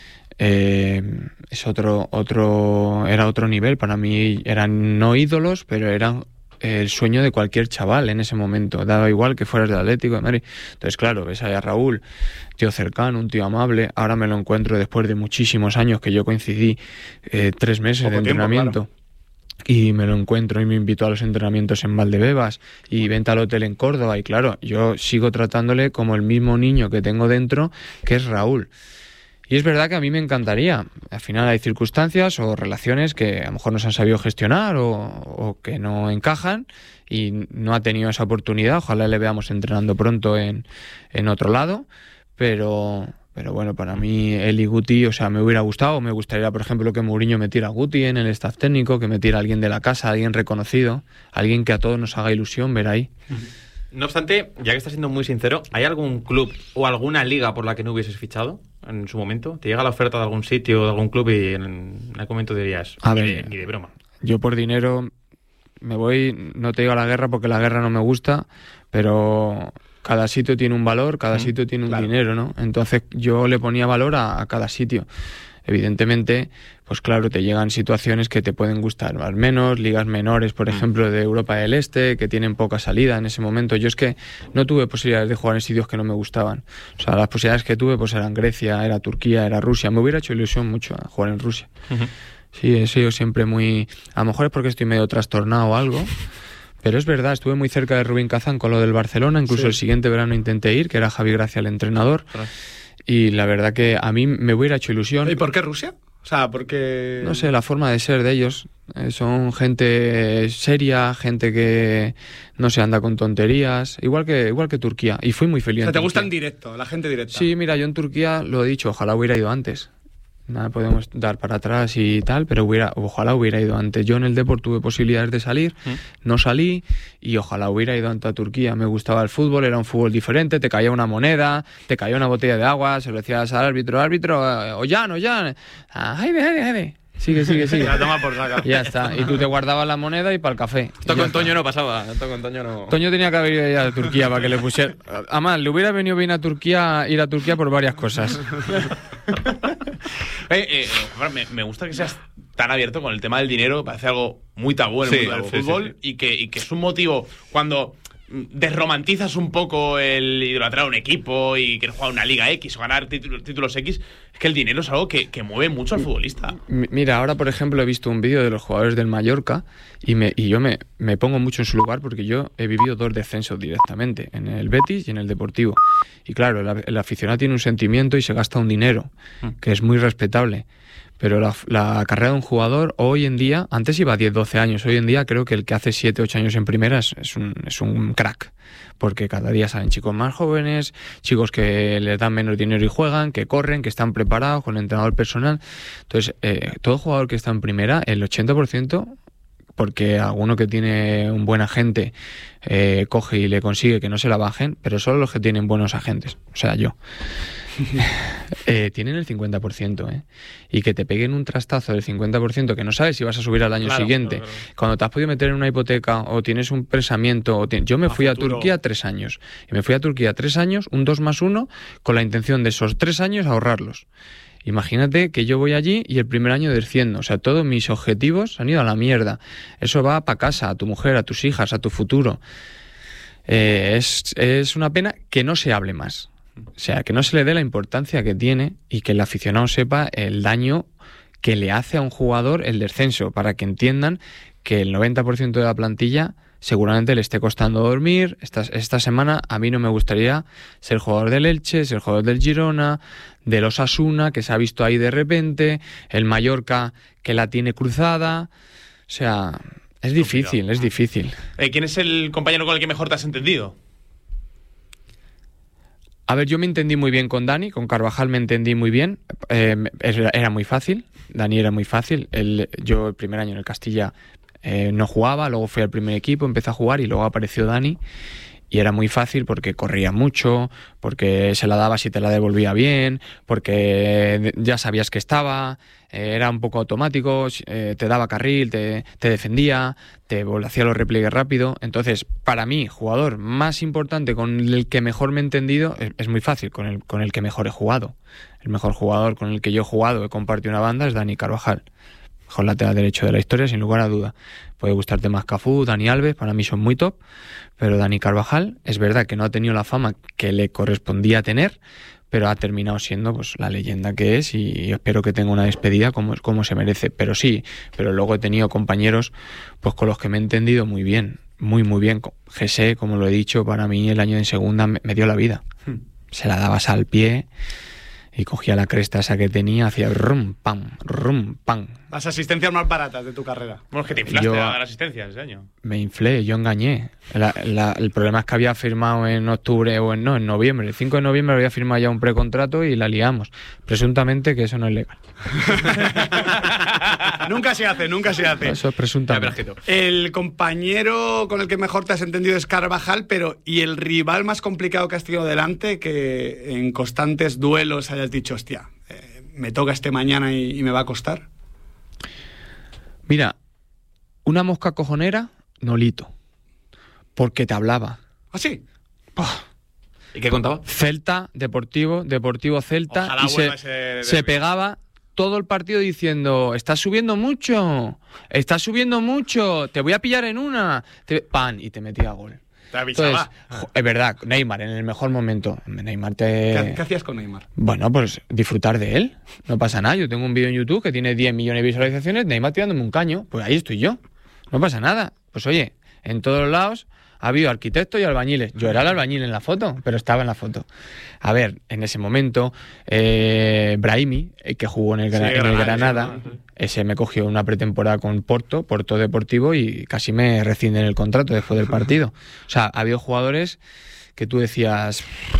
es era otro nivel. Para mí eran no ídolos, pero eran el sueño de cualquier chaval en ese momento, daba igual que fueras del Atlético de Madrid. Entonces, claro, ves ahí a Raúl, tío cercano, un tío amable. Ahora me lo encuentro después de muchísimos años que yo coincidí 3 meses de entrenamiento. Claro. Y me lo encuentro y me invitó a los entrenamientos en Valdebebas y vente al hotel en Córdoba. Y claro, yo sigo tratándole como el mismo niño que tengo dentro, que es Raúl. Y es verdad que a mí me encantaría. Al final hay circunstancias o relaciones que a lo mejor no se han sabido gestionar o que no encajan y no ha tenido esa oportunidad. Ojalá le veamos entrenando pronto en otro lado. Pero bueno, para mí él y Guti, o sea, me hubiera gustado. Me gustaría, por ejemplo, que Mourinho metiera a Guti en el staff técnico, que metiera a alguien de la casa, alguien reconocido, alguien que a todos nos haga ilusión ver ahí. No obstante, ya que estás siendo muy sincero, ¿hay algún club o alguna liga por la que no hubieses fichado en su momento? ¿Te llega la oferta de algún sitio, de algún club y en algún momento dirías, a ver, ni de broma? Yo por dinero me voy, no te digo a la guerra porque la guerra no me gusta, pero cada sitio tiene un valor, cada sitio tiene un dinero, ¿no? Entonces yo le ponía valor a cada sitio. Evidentemente, pues claro, te llegan situaciones que te pueden gustar más menos, ligas menores, por ejemplo, de Europa del Este, que tienen poca salida en ese momento. Yo es que no tuve posibilidades de jugar en sitios que no me gustaban. O sea, las posibilidades que tuve pues eran Grecia, era Turquía, era Rusia. Me hubiera hecho ilusión mucho a jugar en Rusia. Sí, he sido siempre muy... A lo mejor es porque estoy medio trastornado o algo, pero es verdad, estuve muy cerca de Rubín Kazán con lo del Barcelona, incluso el siguiente verano intenté ir, que era Javi Gracia el entrenador. Y la verdad que a mí me hubiera hecho ilusión. ¿Y por qué Rusia? O sea, porque... No sé, la forma de ser de ellos. Son gente seria, gente que no se anda con tonterías. Igual que Turquía. Y fui muy feliz. O sea, ¿te gusta en directo, la gente directa? Sí, mira, yo en Turquía lo he dicho, ojalá hubiera ido antes. Nada podemos dar para atrás y tal, pero ojalá hubiera ido antes. Yo en el Depor tuve posibilidades de salir, no salí y ojalá hubiera ido antes a Turquía. Me gustaba el fútbol, era un fútbol diferente, te caía una moneda, te caía una botella de agua, se lo decías al árbitro, Ollán, Jaime. Sigue. La toma por saca. Ya está. Y tú te guardabas la moneda y para el café. Esto con Toño no pasaba. Toño tenía que haber ido a Turquía para que le pusiera... Además, le hubiera venido bien ir a Turquía por varias cosas. Me gusta que seas tan abierto con el tema del dinero. Parece algo muy tabú en el mundo del fútbol. Y que es un motivo cuando desromantizas un poco el idolatrar a un equipo y querer jugar una Liga X o ganar títulos X. Es que el dinero es algo que mueve mucho al futbolista. Mira, ahora por ejemplo he visto un vídeo de los jugadores del Mallorca y yo me pongo mucho en su lugar porque yo he vivido 2 descensos directamente, en el Betis y en el Deportivo. Y claro, el aficionado tiene un sentimiento y se gasta un dinero, que es muy respetable. Pero la carrera de un jugador hoy en día, antes iba 10-12 años, hoy en día creo que el que hace 7-8 años en primera es un crack. Porque cada día salen chicos más jóvenes, chicos que les dan menos dinero y juegan, que corren, que están preparados con el entrenador personal. Entonces, todo jugador que está en primera, el 80%, porque alguno que tiene un buen agente coge y le consigue que no se la bajen, pero solo los que tienen buenos agentes, o sea, yo. Tienen el 50%, y que te peguen un trastazo del 50% que no sabes si vas a subir al año siguiente. Claro. Cuando te has podido meter en una hipoteca o tienes un pensamiento, yo me fui a Turquía 3 años y me fui a Turquía 3 años, un 2+1, con la intención de esos 3 años ahorrarlos. Imagínate que yo voy allí y el primer año desciendo, o sea, todos mis objetivos han ido a la mierda. Eso va para casa, a tu mujer, a tus hijas, a tu futuro. Es una pena que no se hable más. O sea, que no se le dé la importancia que tiene y que el aficionado sepa el daño que le hace a un jugador el descenso, para que entiendan que el 90% de la plantilla seguramente le esté costando dormir. Esta semana a mí no me gustaría ser jugador del Elche, ser jugador del Girona, del Osasuna, que se ha visto ahí de repente, el Mallorca que la tiene cruzada. O sea, es difícil, es difícil. ¿Quién es el compañero con el que mejor te has entendido? A ver, yo me entendí muy bien con Dani, con Carvajal me entendí muy bien, era muy fácil, Dani era muy fácil. Yo el primer año en el Castilla no jugaba, luego fui al primer equipo, empecé a jugar y luego apareció Dani y era muy fácil porque corría mucho, porque se la daba si te la devolvía bien, porque ya sabías que estaba, era un poco automático, te daba carril, te defendía, te hacía los repliegues rápido. Entonces, para mí, jugador más importante con el que mejor me he entendido, es muy fácil, con el que mejor he jugado. El mejor jugador con el que yo he jugado, he compartido una banda, es Dani Carvajal. Mejor lateral derecho de la historia, sin lugar a duda. Puede gustarte más Cafú, Dani Alves, para mí son muy top, pero Dani Carvajal es verdad que no ha tenido la fama que le correspondía tener, pero ha terminado siendo pues la leyenda que es y espero que tenga una despedida como se merece. Pero sí, pero luego he tenido compañeros pues con los que me he entendido muy bien, muy bien. José, como lo he dicho, para mí el año en segunda me dio la vida. Se la dabas al pie y cogía la cresta esa que tenía, hacía rum, pam. Las asistencias más baratas de tu carrera. Bueno, es que te inflaste a dar asistencias ese año. Me inflé, yo engañé. El problema es que había firmado en octubre o en noviembre. El 5 de noviembre había firmado ya un precontrato y la liamos. Presuntamente que eso no es legal. Nunca se hace. Eso es presuntamente. El compañero con el que mejor te has entendido es Carvajal, pero ¿y el rival más complicado que has tenido delante, que en constantes duelos hayas dicho, hostia, me toca este mañana y me va a costar? Mira, una mosca cojonera Nolito. Porque te hablaba. ¿Ah, sí? ¿Y qué contaba? Celta, Deportivo Celta. Ojalá y vuelva ese se pegaba todo el partido diciendo, estás subiendo mucho, te voy a pillar en una. ¡Pan! Y te metía gol. Te avisaba. Entonces, es verdad, Neymar, en el mejor momento. Neymar ¿Qué hacías con Neymar? Bueno, pues disfrutar de él. No pasa nada. Yo tengo un vídeo en YouTube que tiene 10 millones de visualizaciones, Neymar tirándome un caño. Pues ahí estoy yo. No pasa nada. Pues oye, en todos los lados ha habido arquitectos y albañiles. Yo era el albañil en la foto, pero estaba en la foto. A ver, en ese momento, Brahimi, que jugó en el Granada, ese me cogió una pretemporada con Porto Deportivo, y casi me rescinden el contrato después del partido. O sea, ha habido jugadores que tú decías,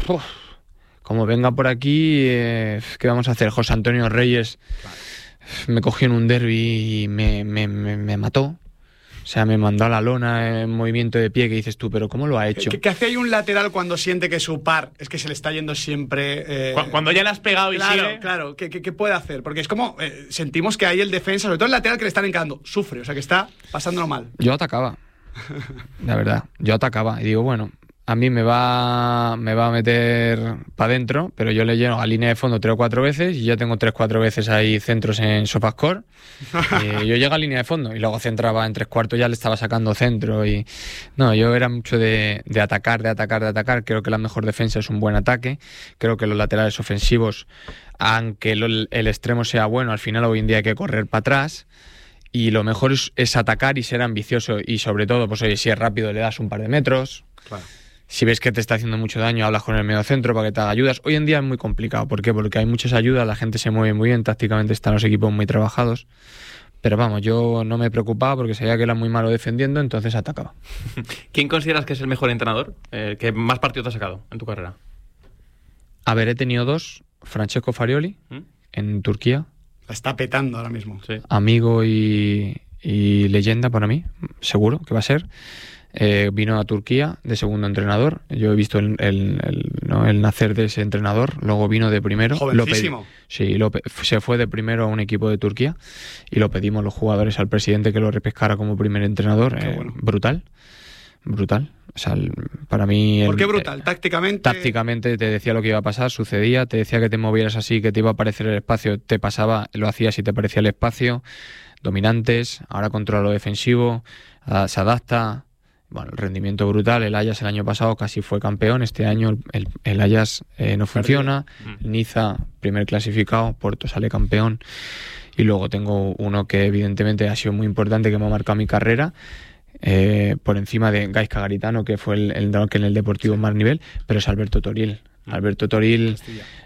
como venga por aquí, ¿qué vamos a hacer? José Antonio Reyes me cogió en un derbi y me mató. O sea, me mandó a la lona en movimiento de pie, que dices tú, pero ¿cómo lo ha hecho? ¿Qué hace ahí un lateral cuando siente que su par es que se le está yendo siempre? Cuando ya le has pegado y sigue. Claro, ¿qué puede hacer? Porque es como, sentimos que ahí el defensa, sobre todo el lateral que le están encarando, sufre, o sea, que está pasándolo mal. Yo atacaba, la verdad, y digo, bueno, a mí me va a meter para adentro, pero yo le lleno a línea de fondo 3 o 4 veces y ya tengo 3 o 4 veces ahí centros en SofaScore. Yo llego a línea de fondo y luego centraba en 3/4, ya le estaba sacando centro. Y no, yo era mucho de atacar. Creo que la mejor defensa es un buen ataque. Creo que los laterales ofensivos, aunque el extremo sea bueno, al final hoy en día hay que correr para atrás. Y lo mejor es atacar y ser ambicioso. Y sobre todo, pues oye, si es rápido le das un par de metros. Claro. Si ves que te está haciendo mucho daño, hablas con el mediocentro para que te haga ayudas. Hoy en día es muy complicado. ¿Por qué? Porque hay muchas ayudas, la gente se mueve muy bien, tácticamente están los equipos muy trabajados. Pero vamos, yo no me preocupaba porque sabía que era muy malo defendiendo, entonces atacaba. ¿Quién consideras que es el mejor entrenador que más partidos te ha sacado en tu carrera? A ver, he tenido 2. Francesco Farioli, en Turquía. La está petando ahora mismo. Sí. Amigo y leyenda para mí, seguro que va a ser. Vino a Turquía de segundo entrenador. Yo he visto el nacer de ese entrenador. Luego vino de primero. Jovencísimo. Se fue de primero a un equipo de Turquía y lo pedimos los jugadores al presidente que lo repescara como primer entrenador. Bueno. Brutal. O sea, para mí... ¿Por qué brutal? ¿Tácticamente? Tácticamente te decía lo que iba a pasar, sucedía. Te decía que te movieras así, que te iba a aparecer el espacio. Te pasaba, lo hacías y te parecía el espacio. Dominantes. Ahora controla lo defensivo. Se adapta. Bueno, el rendimiento brutal. El Ajax el año pasado casi fue campeón. Este año el Ajax no funciona. Niza, primer clasificado. Porto sale campeón. Y luego tengo uno que evidentemente ha sido muy importante, que me ha marcado mi carrera, por encima de Gaizka Garitano, que fue el entrenador que en el Deportivo más nivel, pero es Alberto Toril. Alberto Toril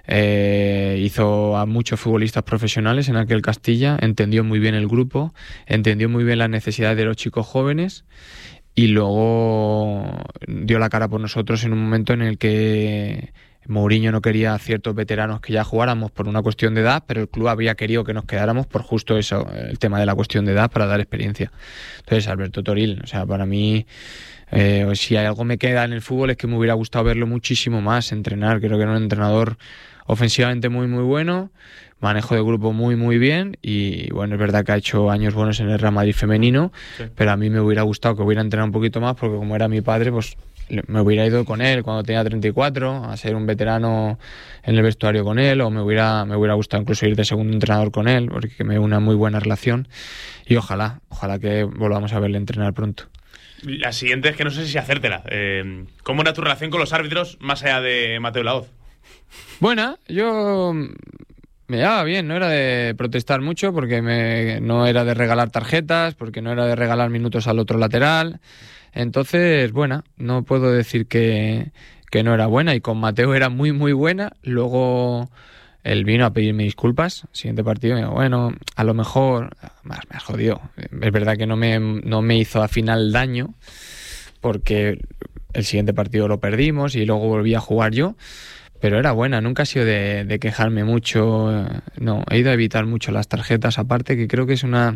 hizo a muchos futbolistas profesionales en aquel Castilla, entendió muy bien el grupo, entendió muy bien las necesidades de los chicos jóvenes. Y luego dio la cara por nosotros en un momento en el que Mourinho no quería a ciertos veteranos que ya jugáramos por una cuestión de edad, pero el club había querido que nos quedáramos por justo eso, el tema de la cuestión de edad, para dar experiencia. Entonces, Alberto Toril, o sea, para mí, si hay algo me queda en el fútbol es que me hubiera gustado verlo muchísimo más, entrenar. Creo que era un entrenador ofensivamente muy, muy bueno, manejo de grupo muy, muy bien, y bueno, es verdad que ha hecho años buenos en el Real Madrid femenino, sí. Pero a mí me hubiera gustado que hubiera entrenado un poquito más, porque como era mi padre, pues me hubiera ido con él cuando tenía 34, a ser un veterano en el vestuario con él, o me hubiera gustado incluso ir de segundo entrenador con él, porque me una muy buena relación, y ojalá que volvamos a verle entrenar pronto. La siguiente es que no sé si hacértela. ¿Cómo era tu relación con los árbitros, más allá de Mateo Laoz? Buena, yo me llevaba bien, no era de protestar mucho, porque no era de regalar tarjetas, porque no era de regalar minutos al otro lateral. Entonces, buena, no puedo decir que no era buena, y con Mateo era muy, muy buena. Luego él vino a pedirme disculpas. Siguiente partido, me dijo, bueno, a lo mejor más me jodió. Es verdad que no me hizo al final daño, porque el siguiente partido lo perdimos y luego volví a jugar yo. Pero era buena, nunca ha sido de quejarme mucho. No, he ido a evitar mucho las tarjetas, aparte que creo que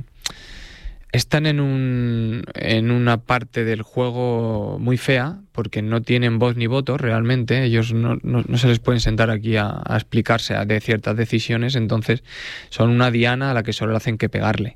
están en una parte del juego muy fea, porque no tienen voz ni voto realmente. Ellos no se les pueden sentar aquí a explicarse de ciertas decisiones, entonces son una diana a la que solo hacen que pegarle.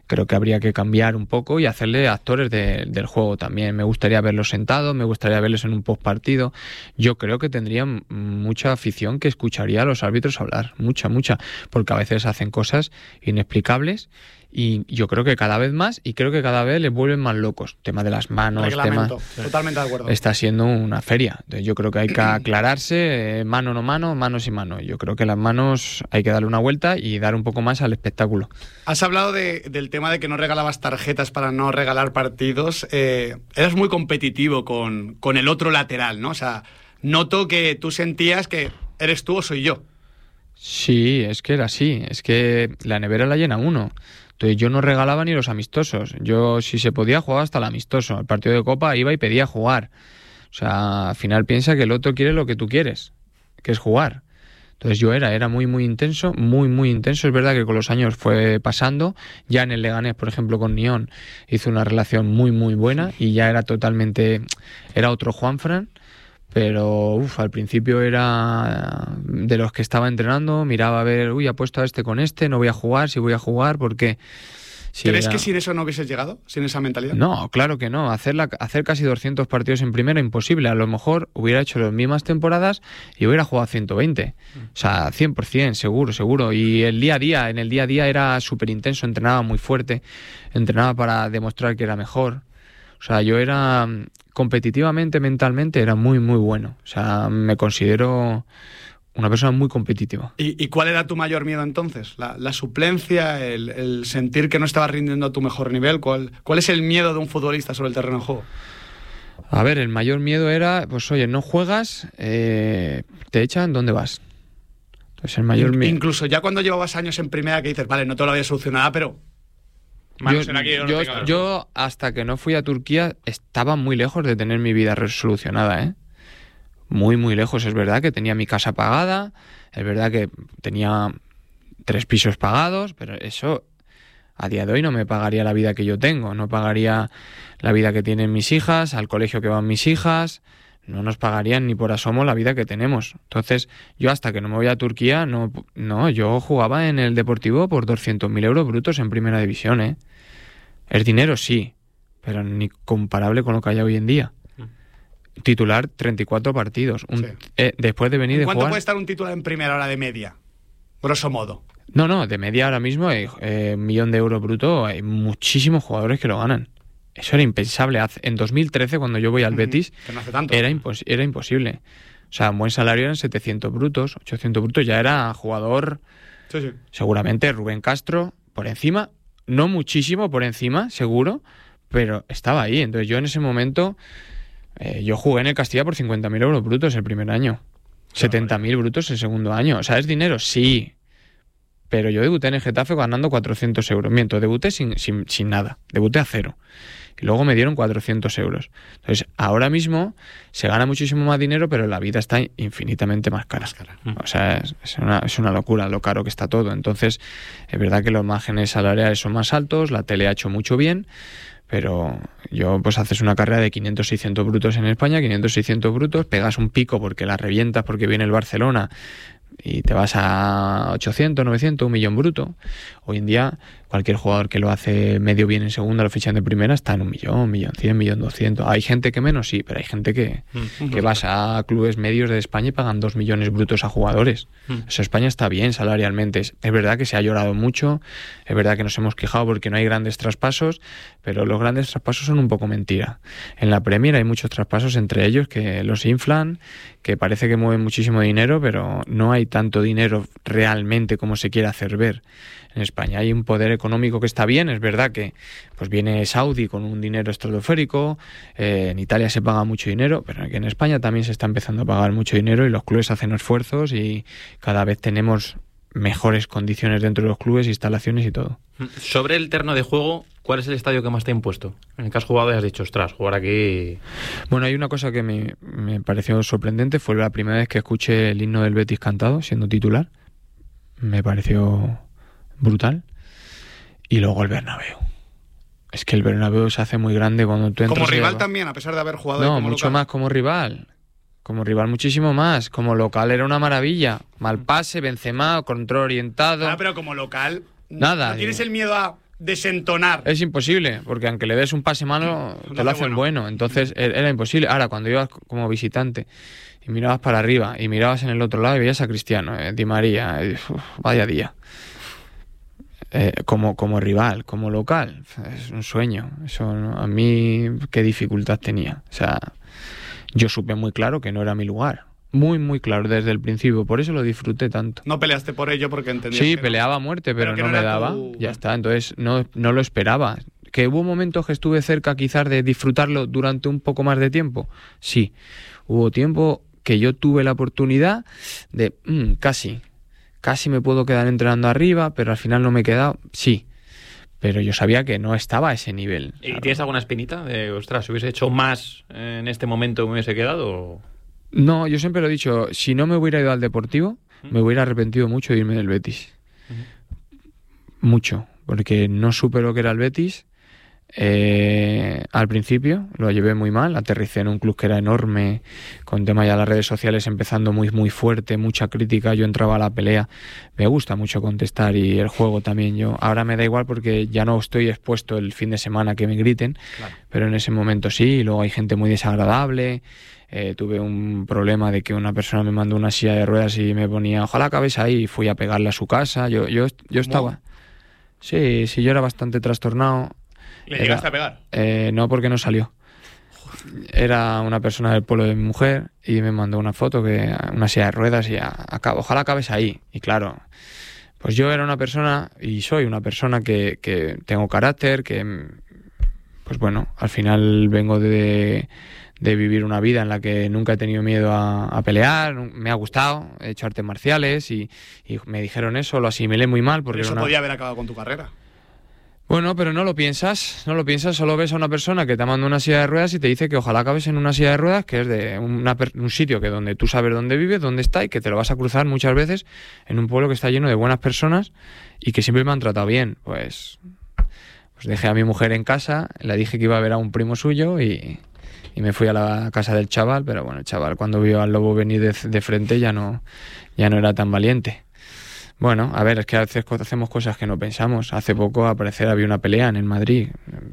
creo que habría que cambiar un poco y hacerle actores del juego también. Me gustaría verlos sentados, me gustaría verlos en un postpartido. Yo creo que tendrían mucha afición que escucharía a los árbitros hablar, mucha, porque a veces hacen cosas inexplicables y yo creo que cada vez más, y creo que cada vez les vuelven más locos. Tema de las manos, totalmente de acuerdo. Está siendo una feria. Entonces yo creo que hay que aclararse, mano no mano, manos y manos. Yo creo que las manos hay que darle una vuelta y dar un poco más al espectáculo. Has hablado del tema de que no regalabas tarjetas para no regalar partidos. Eras muy competitivo con el otro lateral, ¿no? O sea, noto que tú sentías que eres tú o soy yo. Sí, es que era así. Es que la nevera la llena uno. Entonces yo no regalaba ni los amistosos. Yo, si se podía, jugaba hasta el amistoso. El partido de Copa iba y pedía jugar. O sea, al final piensa que el otro quiere lo que tú quieres, que es jugar. Entonces yo era muy intenso, muy intenso. Es verdad que con los años fue pasando. Ya en el Leganés, por ejemplo, con Nión, hizo una relación muy buena y ya era otro Juanfran. Pero al principio era de los que estaba entrenando, miraba a ver, ha puesto a este con este, no voy a jugar, si voy a jugar, porque... ¿Crees que sin eso no hubieses llegado? ¿Sin esa mentalidad? No, claro que no. Hacer casi 200 partidos en primera, imposible. A lo mejor hubiera hecho las mismas temporadas y hubiera jugado 120. O sea, 100%, seguro. Y en el día a día era súper intenso, entrenaba muy fuerte, entrenaba para demostrar que era mejor. O sea, yo era competitivamente, mentalmente, era muy bueno. O sea, me considero una persona muy competitiva. ¿Y cuál era tu mayor miedo entonces? ¿La suplencia? ¿El sentir que no estabas rindiendo a tu mejor nivel? ¿Cuál es el miedo de un futbolista sobre el terreno de juego? A ver, el mayor miedo era, pues oye, no juegas, te echan, ¿dónde vas? Entonces el mayor miedo... Incluso ya cuando llevabas años en primera que dices, vale, no te lo había solucionado, pero... Yo hasta que no fui a Turquía estaba muy lejos de tener mi vida resolucionada, ¿eh? Muy lejos. Es verdad que tenía mi casa pagada, es verdad que tenía 3 pisos pagados, pero eso a día de hoy no me pagaría la vida que yo tengo, no pagaría la vida que tienen mis hijas, al colegio que van mis hijas, no nos pagarían ni por asomo la vida que tenemos. Entonces, yo hasta que no me voy a Turquía, yo jugaba en el Deportivo por 200.000 euros brutos en primera división, ¿eh? Es dinero, sí, pero ni comparable con lo que hay hoy en día. Titular 34 partidos. Después de venir de jugar... ¿Cuánto puede estar un titular en primera hora de media? Grosso modo. No, de media ahora mismo hay 1 millón de euros bruto, hay muchísimos jugadores que lo ganan. Eso era impensable. En 2013, cuando yo voy al Betis, no hace tanto, era imposible. O sea, un buen salario eran 700 brutos, 800 brutos, ya era jugador... Sí. Seguramente Rubén Castro, por encima, no muchísimo por encima, seguro, pero estaba ahí. Entonces yo en ese momento... yo jugué en el Castilla por 50.000 euros brutos el primer año, 70.000 brutos el segundo año. O sea, ¿es dinero? Sí. Pero yo debuté en el Getafe ganando 400 euros. Miento, debuté sin nada. Debuté a 0. Y luego me dieron 400 euros. Entonces, ahora mismo se gana muchísimo más dinero, pero la vida está infinitamente más cara. O sea, es una locura lo caro que está todo. Entonces, es verdad que los márgenes salariales son más altos, la tele ha hecho mucho bien, pero yo, pues haces una carrera de 500-600 brutos en España, 500-600 brutos, pegas un pico porque la revientas porque viene el Barcelona y te vas a 800, 900, 1 millón bruto. Hoy en día, cualquier jugador que lo hace medio bien en segunda, lo fichan de primera, está en 1 millón, 1 millón 100, 1 millón 200. Hay gente que menos, sí, pero hay gente que vas a clubes medios de España y pagan 2 millones brutos a jugadores. Eso España está bien salarialmente. Es verdad que se ha llorado mucho, es verdad que nos hemos quejado porque no hay grandes traspasos, pero los grandes traspasos son un poco mentira. En la Premier hay muchos traspasos entre ellos que los inflan, que parece que mueven muchísimo dinero, pero no hay tanto dinero realmente como se quiere hacer ver. En España hay un poder económico que está bien, es verdad que pues viene Saudi con un dinero estratosférico, en Italia se paga mucho dinero, pero aquí en España también se está empezando a pagar mucho dinero y los clubes hacen esfuerzos y cada vez tenemos mejores condiciones dentro de los clubes, instalaciones y todo. Sobre el terreno de juego, ¿cuál es el estadio que más te ha impuesto? En el que has jugado y has dicho, ostras, jugar aquí... Bueno, hay una cosa que me pareció sorprendente, fue la primera vez que escuché el himno del Betis cantado, siendo titular. Me pareció brutal. Y luego el Bernabéu. Es que el Bernabéu se hace muy grande cuando tú entras... Como rival también, a pesar de haber jugado... No, como mucho local. más como rival. Como rival muchísimo más. Como local era una maravilla. Mal pase, Benzema, control orientado... Pero como local... Nada. ¿No tienes el miedo a desentonar. Es imposible, porque aunque le des un pase malo, te lo hacen bueno. Entonces era imposible. Ahora, cuando ibas como visitante y mirabas para arriba y mirabas en el otro lado y veías a Cristiano, Di María, vaya día. Como rival, como local, es un sueño. Eso, ¿no? A mí, qué dificultad tenía. O sea, yo supe muy claro que no era mi lugar. Muy, muy claro desde el principio. Por eso lo disfruté tanto. No peleaste por ello porque entendías Sí, que peleaba a muerte, pero que no me daba. Ya está, entonces no lo esperaba. ¿Que hubo momentos que estuve cerca quizás de disfrutarlo durante un poco más de tiempo? Sí. Hubo tiempo que yo tuve la oportunidad de casi me puedo quedar entrenando arriba, pero al final no me he quedado. Sí. Pero yo sabía que no estaba a ese nivel. ¿Y tienes alguna espinita de, ostras, si hubiese hecho más en este momento me hubiese quedado? No, yo siempre lo he dicho, si no me hubiera ido al Deportivo, me hubiera arrepentido mucho de irme del Betis. Mucho, porque no supe lo que era el Betis. Al principio lo llevé muy mal, aterricé en un club que era enorme, con tema ya las redes sociales empezando muy muy fuerte, mucha crítica, yo entraba a la pelea, me gusta mucho contestar y el juego también. Yo ahora me da igual porque ya no estoy expuesto el fin de semana que me griten, claro. Pero en ese momento sí, y luego hay gente muy desagradable. Tuve un problema de que una persona me mandó una silla de ruedas y me ponía ojalá acabes ahí, y fui a pegarle a su casa. Yo estaba sí, yo era bastante trastornado. ¿Le llegaste a pegar? No, porque no salió. Era una persona del pueblo de mi mujer y me mandó una foto, una silla de ruedas, y ojalá acabes ahí. Y claro, pues yo era una persona, y soy una persona que tengo carácter, que, pues bueno, al final vengo de vivir una vida en la que nunca he tenido miedo a pelear, me ha gustado, he hecho artes marciales y me dijeron eso, lo asimilé muy mal. Porque eso podía haber acabado con tu carrera. Bueno, pero no lo piensas, solo ves a una persona que te manda una silla de ruedas y te dice que ojalá acabes en una silla de ruedas, que es de un sitio que donde tú sabes dónde vives, dónde está, y que te lo vas a cruzar muchas veces en un pueblo que está lleno de buenas personas y que siempre me han tratado bien. Pues dejé a mi mujer en casa, le dije que iba a ver a un primo suyo y me fui a la casa del chaval, pero bueno, el chaval cuando vio al lobo venir de frente ya no era tan valiente. Bueno, a ver, es que a veces hacemos cosas que no pensamos. Hace poco, al parecer, había una pelea en el Madrid.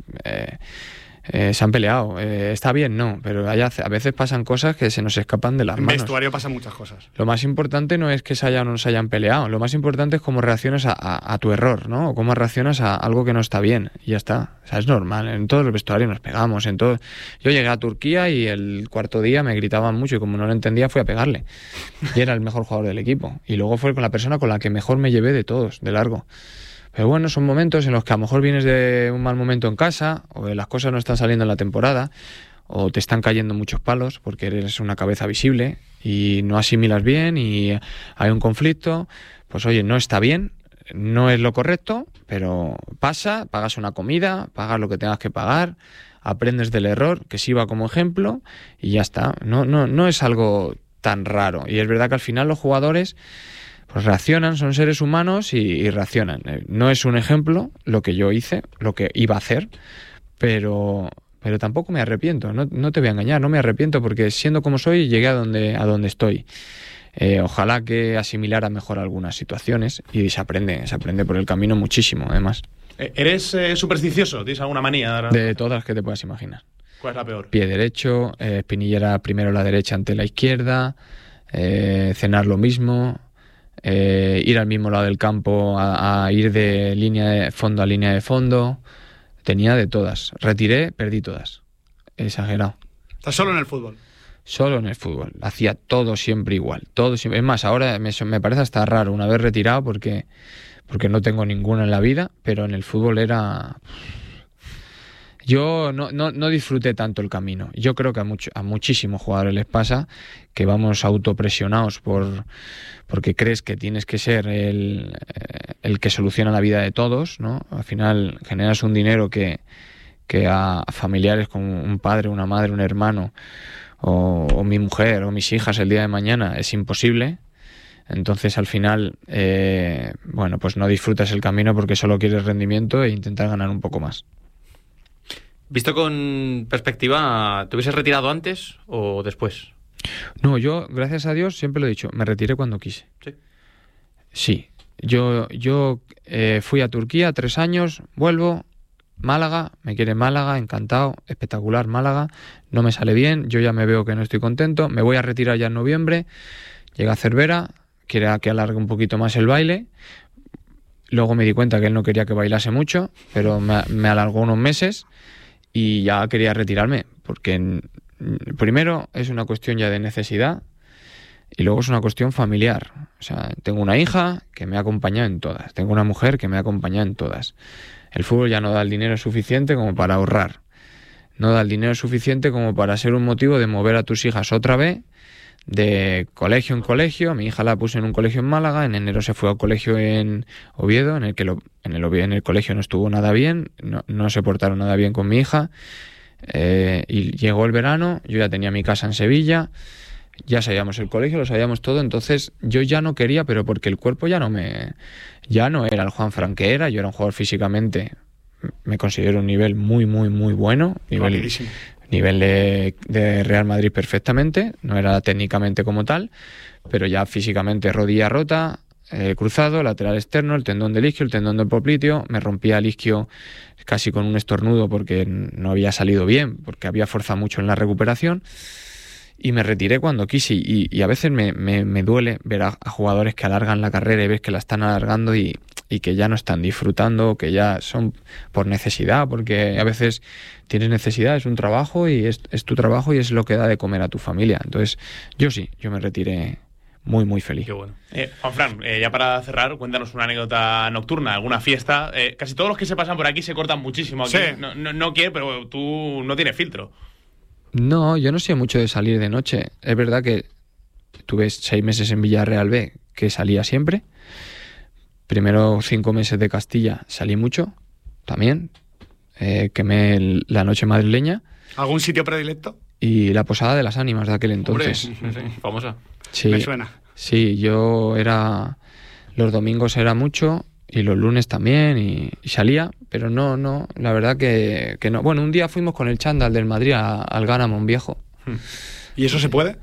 Se han peleado. Está bien, no, pero a veces pasan cosas que se nos escapan de las manos. En vestuario pasan muchas cosas. Lo más importante no es que se hayan o no se hayan peleado. Lo más importante es cómo reaccionas a tu error, ¿no? O cómo reaccionas a algo que no está bien. Y ya está. O sea, es normal. En todos los vestuarios nos pegamos. Yo llegué a Turquía y el cuarto día me gritaban mucho y como no lo entendía fui a pegarle. Y era el mejor jugador del equipo. Y luego fue con la persona con la que mejor me llevé de todos, de largo. Pero bueno, son momentos en los que a lo mejor vienes de un mal momento en casa, o las cosas no están saliendo en la temporada, o te están cayendo muchos palos porque eres una cabeza visible y no asimilas bien y hay un conflicto. Pues oye, no está bien, no es lo correcto, pero pasa, pagas una comida, pagas lo que tengas que pagar, aprendes del error, que sirva como ejemplo y ya está. No es algo tan raro. Y es verdad que al final los jugadores pues reaccionan, son seres humanos y reaccionan. No es un ejemplo lo que yo hice, lo que iba a hacer, pero tampoco me arrepiento, no te voy a engañar, no me arrepiento porque siendo como soy llegué a donde estoy. Ojalá que asimilara mejor algunas situaciones y se aprende por el camino muchísimo, además. ¿Eres supersticioso? ¿Tienes alguna manía? De todas que te puedas imaginar. ¿Cuál es la peor? Pie derecho, espinillera primero la derecha ante la izquierda, cenar lo mismo, ir al mismo lado del campo a ir de línea de fondo a línea de fondo. Tenía de todas. Retiré, perdí todas. Exagerado. ¿Estás solo en el fútbol? Solo en el fútbol. Hacía todo siempre igual. Todo siempre. Es más, ahora me parece hasta raro una vez retirado porque no tengo ninguna en la vida, pero en el fútbol era... Yo no disfruté tanto el camino. Yo creo que a muchísimos jugadores les pasa que vamos autopresionados porque crees que tienes que ser el que soluciona la vida de todos, ¿no? Al final generas un dinero que a familiares como un padre, una madre, un hermano o mi mujer o mis hijas el día de mañana es imposible. Entonces al final pues no disfrutas el camino porque solo quieres rendimiento e intentar ganar un poco más. Visto con perspectiva, ¿te hubieses retirado antes o después? No, yo, gracias a Dios, siempre lo he dicho, me retiré cuando quise. ¿Sí? Sí, Yo fui a Turquía 3 años, vuelvo, Málaga, me quiere Málaga, encantado, espectacular Málaga, no me sale bien, yo ya me veo que no estoy contento, me voy a retirar ya en noviembre, llega Cervera, quiere que alargue un poquito más el baile, luego me di cuenta que él no quería que bailase mucho, pero me alargó unos meses y ya quería retirarme, porque primero es una cuestión ya de necesidad y luego es una cuestión familiar. O sea, tengo una hija que me ha acompañado en todas, tengo una mujer que me ha acompañado en todas. El fútbol ya no da el dinero suficiente como para ahorrar, no da el dinero suficiente como para ser un motivo de mover a tus hijas otra vez de colegio en colegio. Mi hija la puse en un colegio en Málaga, en enero se fue al colegio en Oviedo, en el colegio no estuvo nada bien, no se portaron nada bien con mi hija, y llegó el verano, yo ya tenía mi casa en Sevilla, ya sabíamos el colegio, lo sabíamos todo, entonces yo ya no quería, pero porque el cuerpo ya no era el Juanfran que era. Yo era un jugador físicamente, me considero un nivel muy, muy, muy bueno, nivel de Real Madrid perfectamente, no era técnicamente como tal, pero ya físicamente rodilla rota, cruzado, lateral externo, el tendón del isquio, el tendón del popliteo, me rompía el isquio casi con un estornudo porque no había salido bien, porque había forzado mucho en la recuperación, y me retiré cuando quise, y a veces me duele ver a jugadores que alargan la carrera y ves que la están alargando y que ya no están disfrutando, que ya son por necesidad, porque a veces tienes necesidad, es un trabajo y es tu trabajo y es lo que da de comer a tu familia. Entonces yo me retiré muy, muy feliz. Qué bueno. Juanfran, ya para cerrar, cuéntanos una anécdota nocturna, alguna fiesta. Casi todos los que se pasan por aquí se cortan muchísimo aquí. Sí. No quiero, pero tú no tienes filtro. No, yo no sé mucho de salir de noche. Es verdad que tuve 6 meses en Villarreal B, que salía siempre. Primero 5 meses de Castilla salí mucho, también. Quemé la noche madrileña. ¿Algún sitio predilecto? Y la Posada de las Ánimas de aquel entonces. Hombre, famosa. Sí, me suena. Sí, los domingos era mucho y los lunes también y salía, pero no, la verdad que no. Bueno, un día fuimos con el chándal del Madrid al Gana Monviejo. ¿Y eso se puede?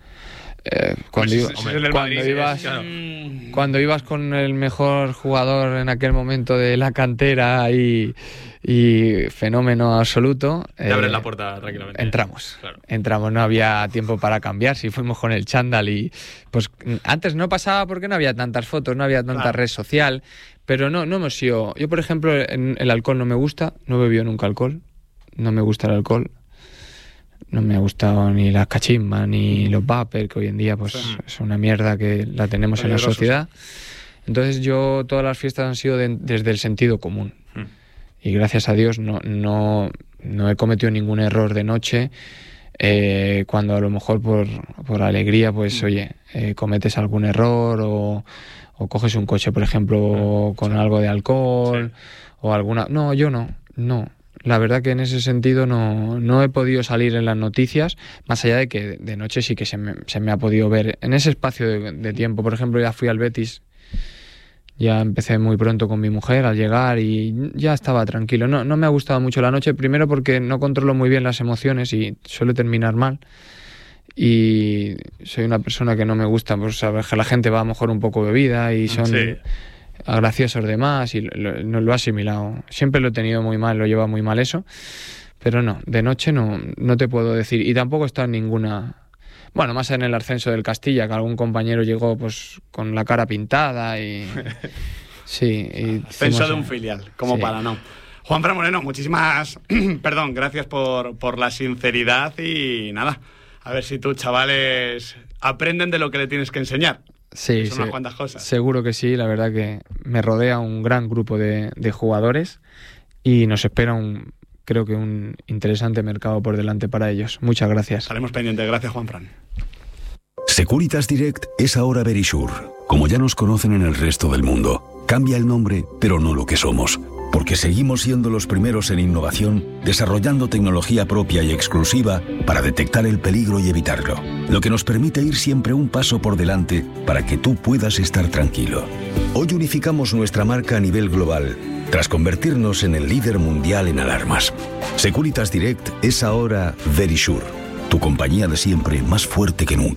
Cuando ibas con el mejor jugador en aquel momento de la cantera y fenómeno absoluto, te abres la puerta tranquilamente. Entramos, no había tiempo para cambiar. Si fuimos con el chándal y pues antes no pasaba porque no había tantas fotos, no había tanta red social, pero no hemos sido. Yo, por ejemplo, el alcohol no me gusta, no he bebido nunca alcohol, no me gusta el alcohol. No me ha gustado ni las cachimbas ni los vapers, que hoy en día pues es una mierda que la tenemos en la sociedad. Entonces todas las fiestas han sido desde el sentido común. Y gracias a Dios no he cometido ningún error de noche. Cuando a lo mejor por alegría, pues oye, cometes algún error o coges un coche, por ejemplo, con algo de alcohol o alguna... No, yo no. La verdad que en ese sentido no he podido salir en las noticias, más allá de que de noche sí que se me ha podido ver en ese espacio de tiempo. Por ejemplo, ya fui al Betis, ya empecé muy pronto con mi mujer al llegar y ya estaba tranquilo. No me ha gustado mucho la noche, primero porque no controlo muy bien las emociones y suele terminar mal. Y soy una persona que no me gusta, pues saber que la gente va a lo mejor un poco bebida y son... Sí. Graciosos de más y no lo he asimilado. Siempre lo he tenido muy mal, lo lleva muy mal eso, pero no, de noche no te puedo decir, y tampoco he estado en ninguna. Bueno, más en el ascenso del Castilla, que algún compañero llegó pues con la cara pintada y sí, y ascenso de un filial, como sí. Para no. Juanfran Moreno, muchísimas gracias por la sinceridad y nada, a ver si tus chavales aprenden de lo que le tienes que enseñar. Sí, son unas cuantas cosas. Seguro que sí, la verdad que me rodea un gran grupo de jugadores y nos espera creo que un interesante mercado por delante para ellos. Muchas gracias. Estaremos pendientes. Gracias, Juanfran. Securitas Direct es ahora Verisure. Como ya nos conocen en el resto del mundo, cambia el nombre, pero no lo que somos. Porque seguimos siendo los primeros en innovación, desarrollando tecnología propia y exclusiva para detectar el peligro y evitarlo. Lo que nos permite ir siempre un paso por delante para que tú puedas estar tranquilo. Hoy unificamos nuestra marca a nivel global, tras convertirnos en el líder mundial en alarmas. Securitas Direct es ahora Verisure, tu compañía de siempre más fuerte que nunca.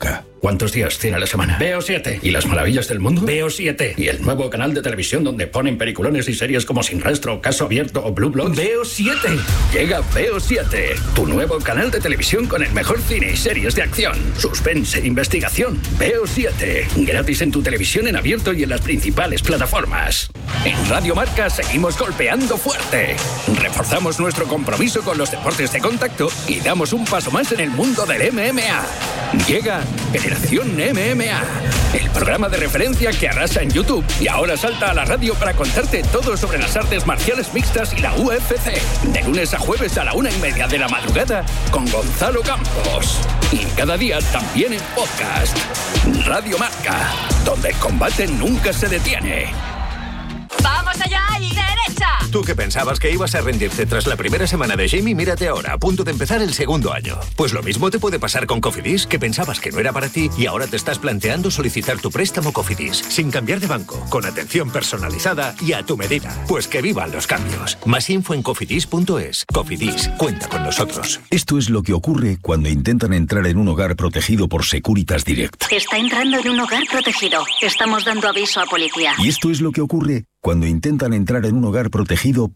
¿Cuántos días tiene la semana? Veo 7. ¿Y las maravillas del mundo? Veo 7. ¿Y el nuevo canal de televisión donde ponen peliculones y series como Sin Rastro, Caso Abierto o Blue Bloods? Veo 7. Llega Veo 7, tu nuevo canal de televisión con el mejor cine y series de acción, suspense e investigación. Veo 7, gratis en tu televisión en abierto y en las principales plataformas. En Radio Marca seguimos golpeando fuerte. Reforzamos nuestro compromiso con los deportes de contacto y damos un paso más en el mundo del MMA. Llega Generación MMA, el programa de referencia que arrasa en YouTube y ahora salta a la radio para contarte todo sobre las artes marciales mixtas y la UFC. De lunes a jueves a la 1:30 de la madrugada con Gonzalo Campos. Y cada día también en podcast. Radio Marca, donde el combate nunca se detiene. ¡Vamos allá y derecha! Tú que pensabas que ibas a rendirte tras la primera semana de Jamie, mírate ahora, a punto de empezar el segundo año. Pues lo mismo te puede pasar con Cofidis, que pensabas que no era para ti y ahora te estás planteando solicitar tu préstamo Cofidis, sin cambiar de banco, con atención personalizada y a tu medida. Pues que vivan los cambios. Más info en cofidis.es. Cofidis, cuenta con nosotros. Esto es lo que ocurre cuando intentan entrar en un hogar protegido por Securitas Direct. Está entrando en un hogar protegido. Estamos dando aviso a policía. Y esto es lo que ocurre cuando intentan entrar en un hogar protegido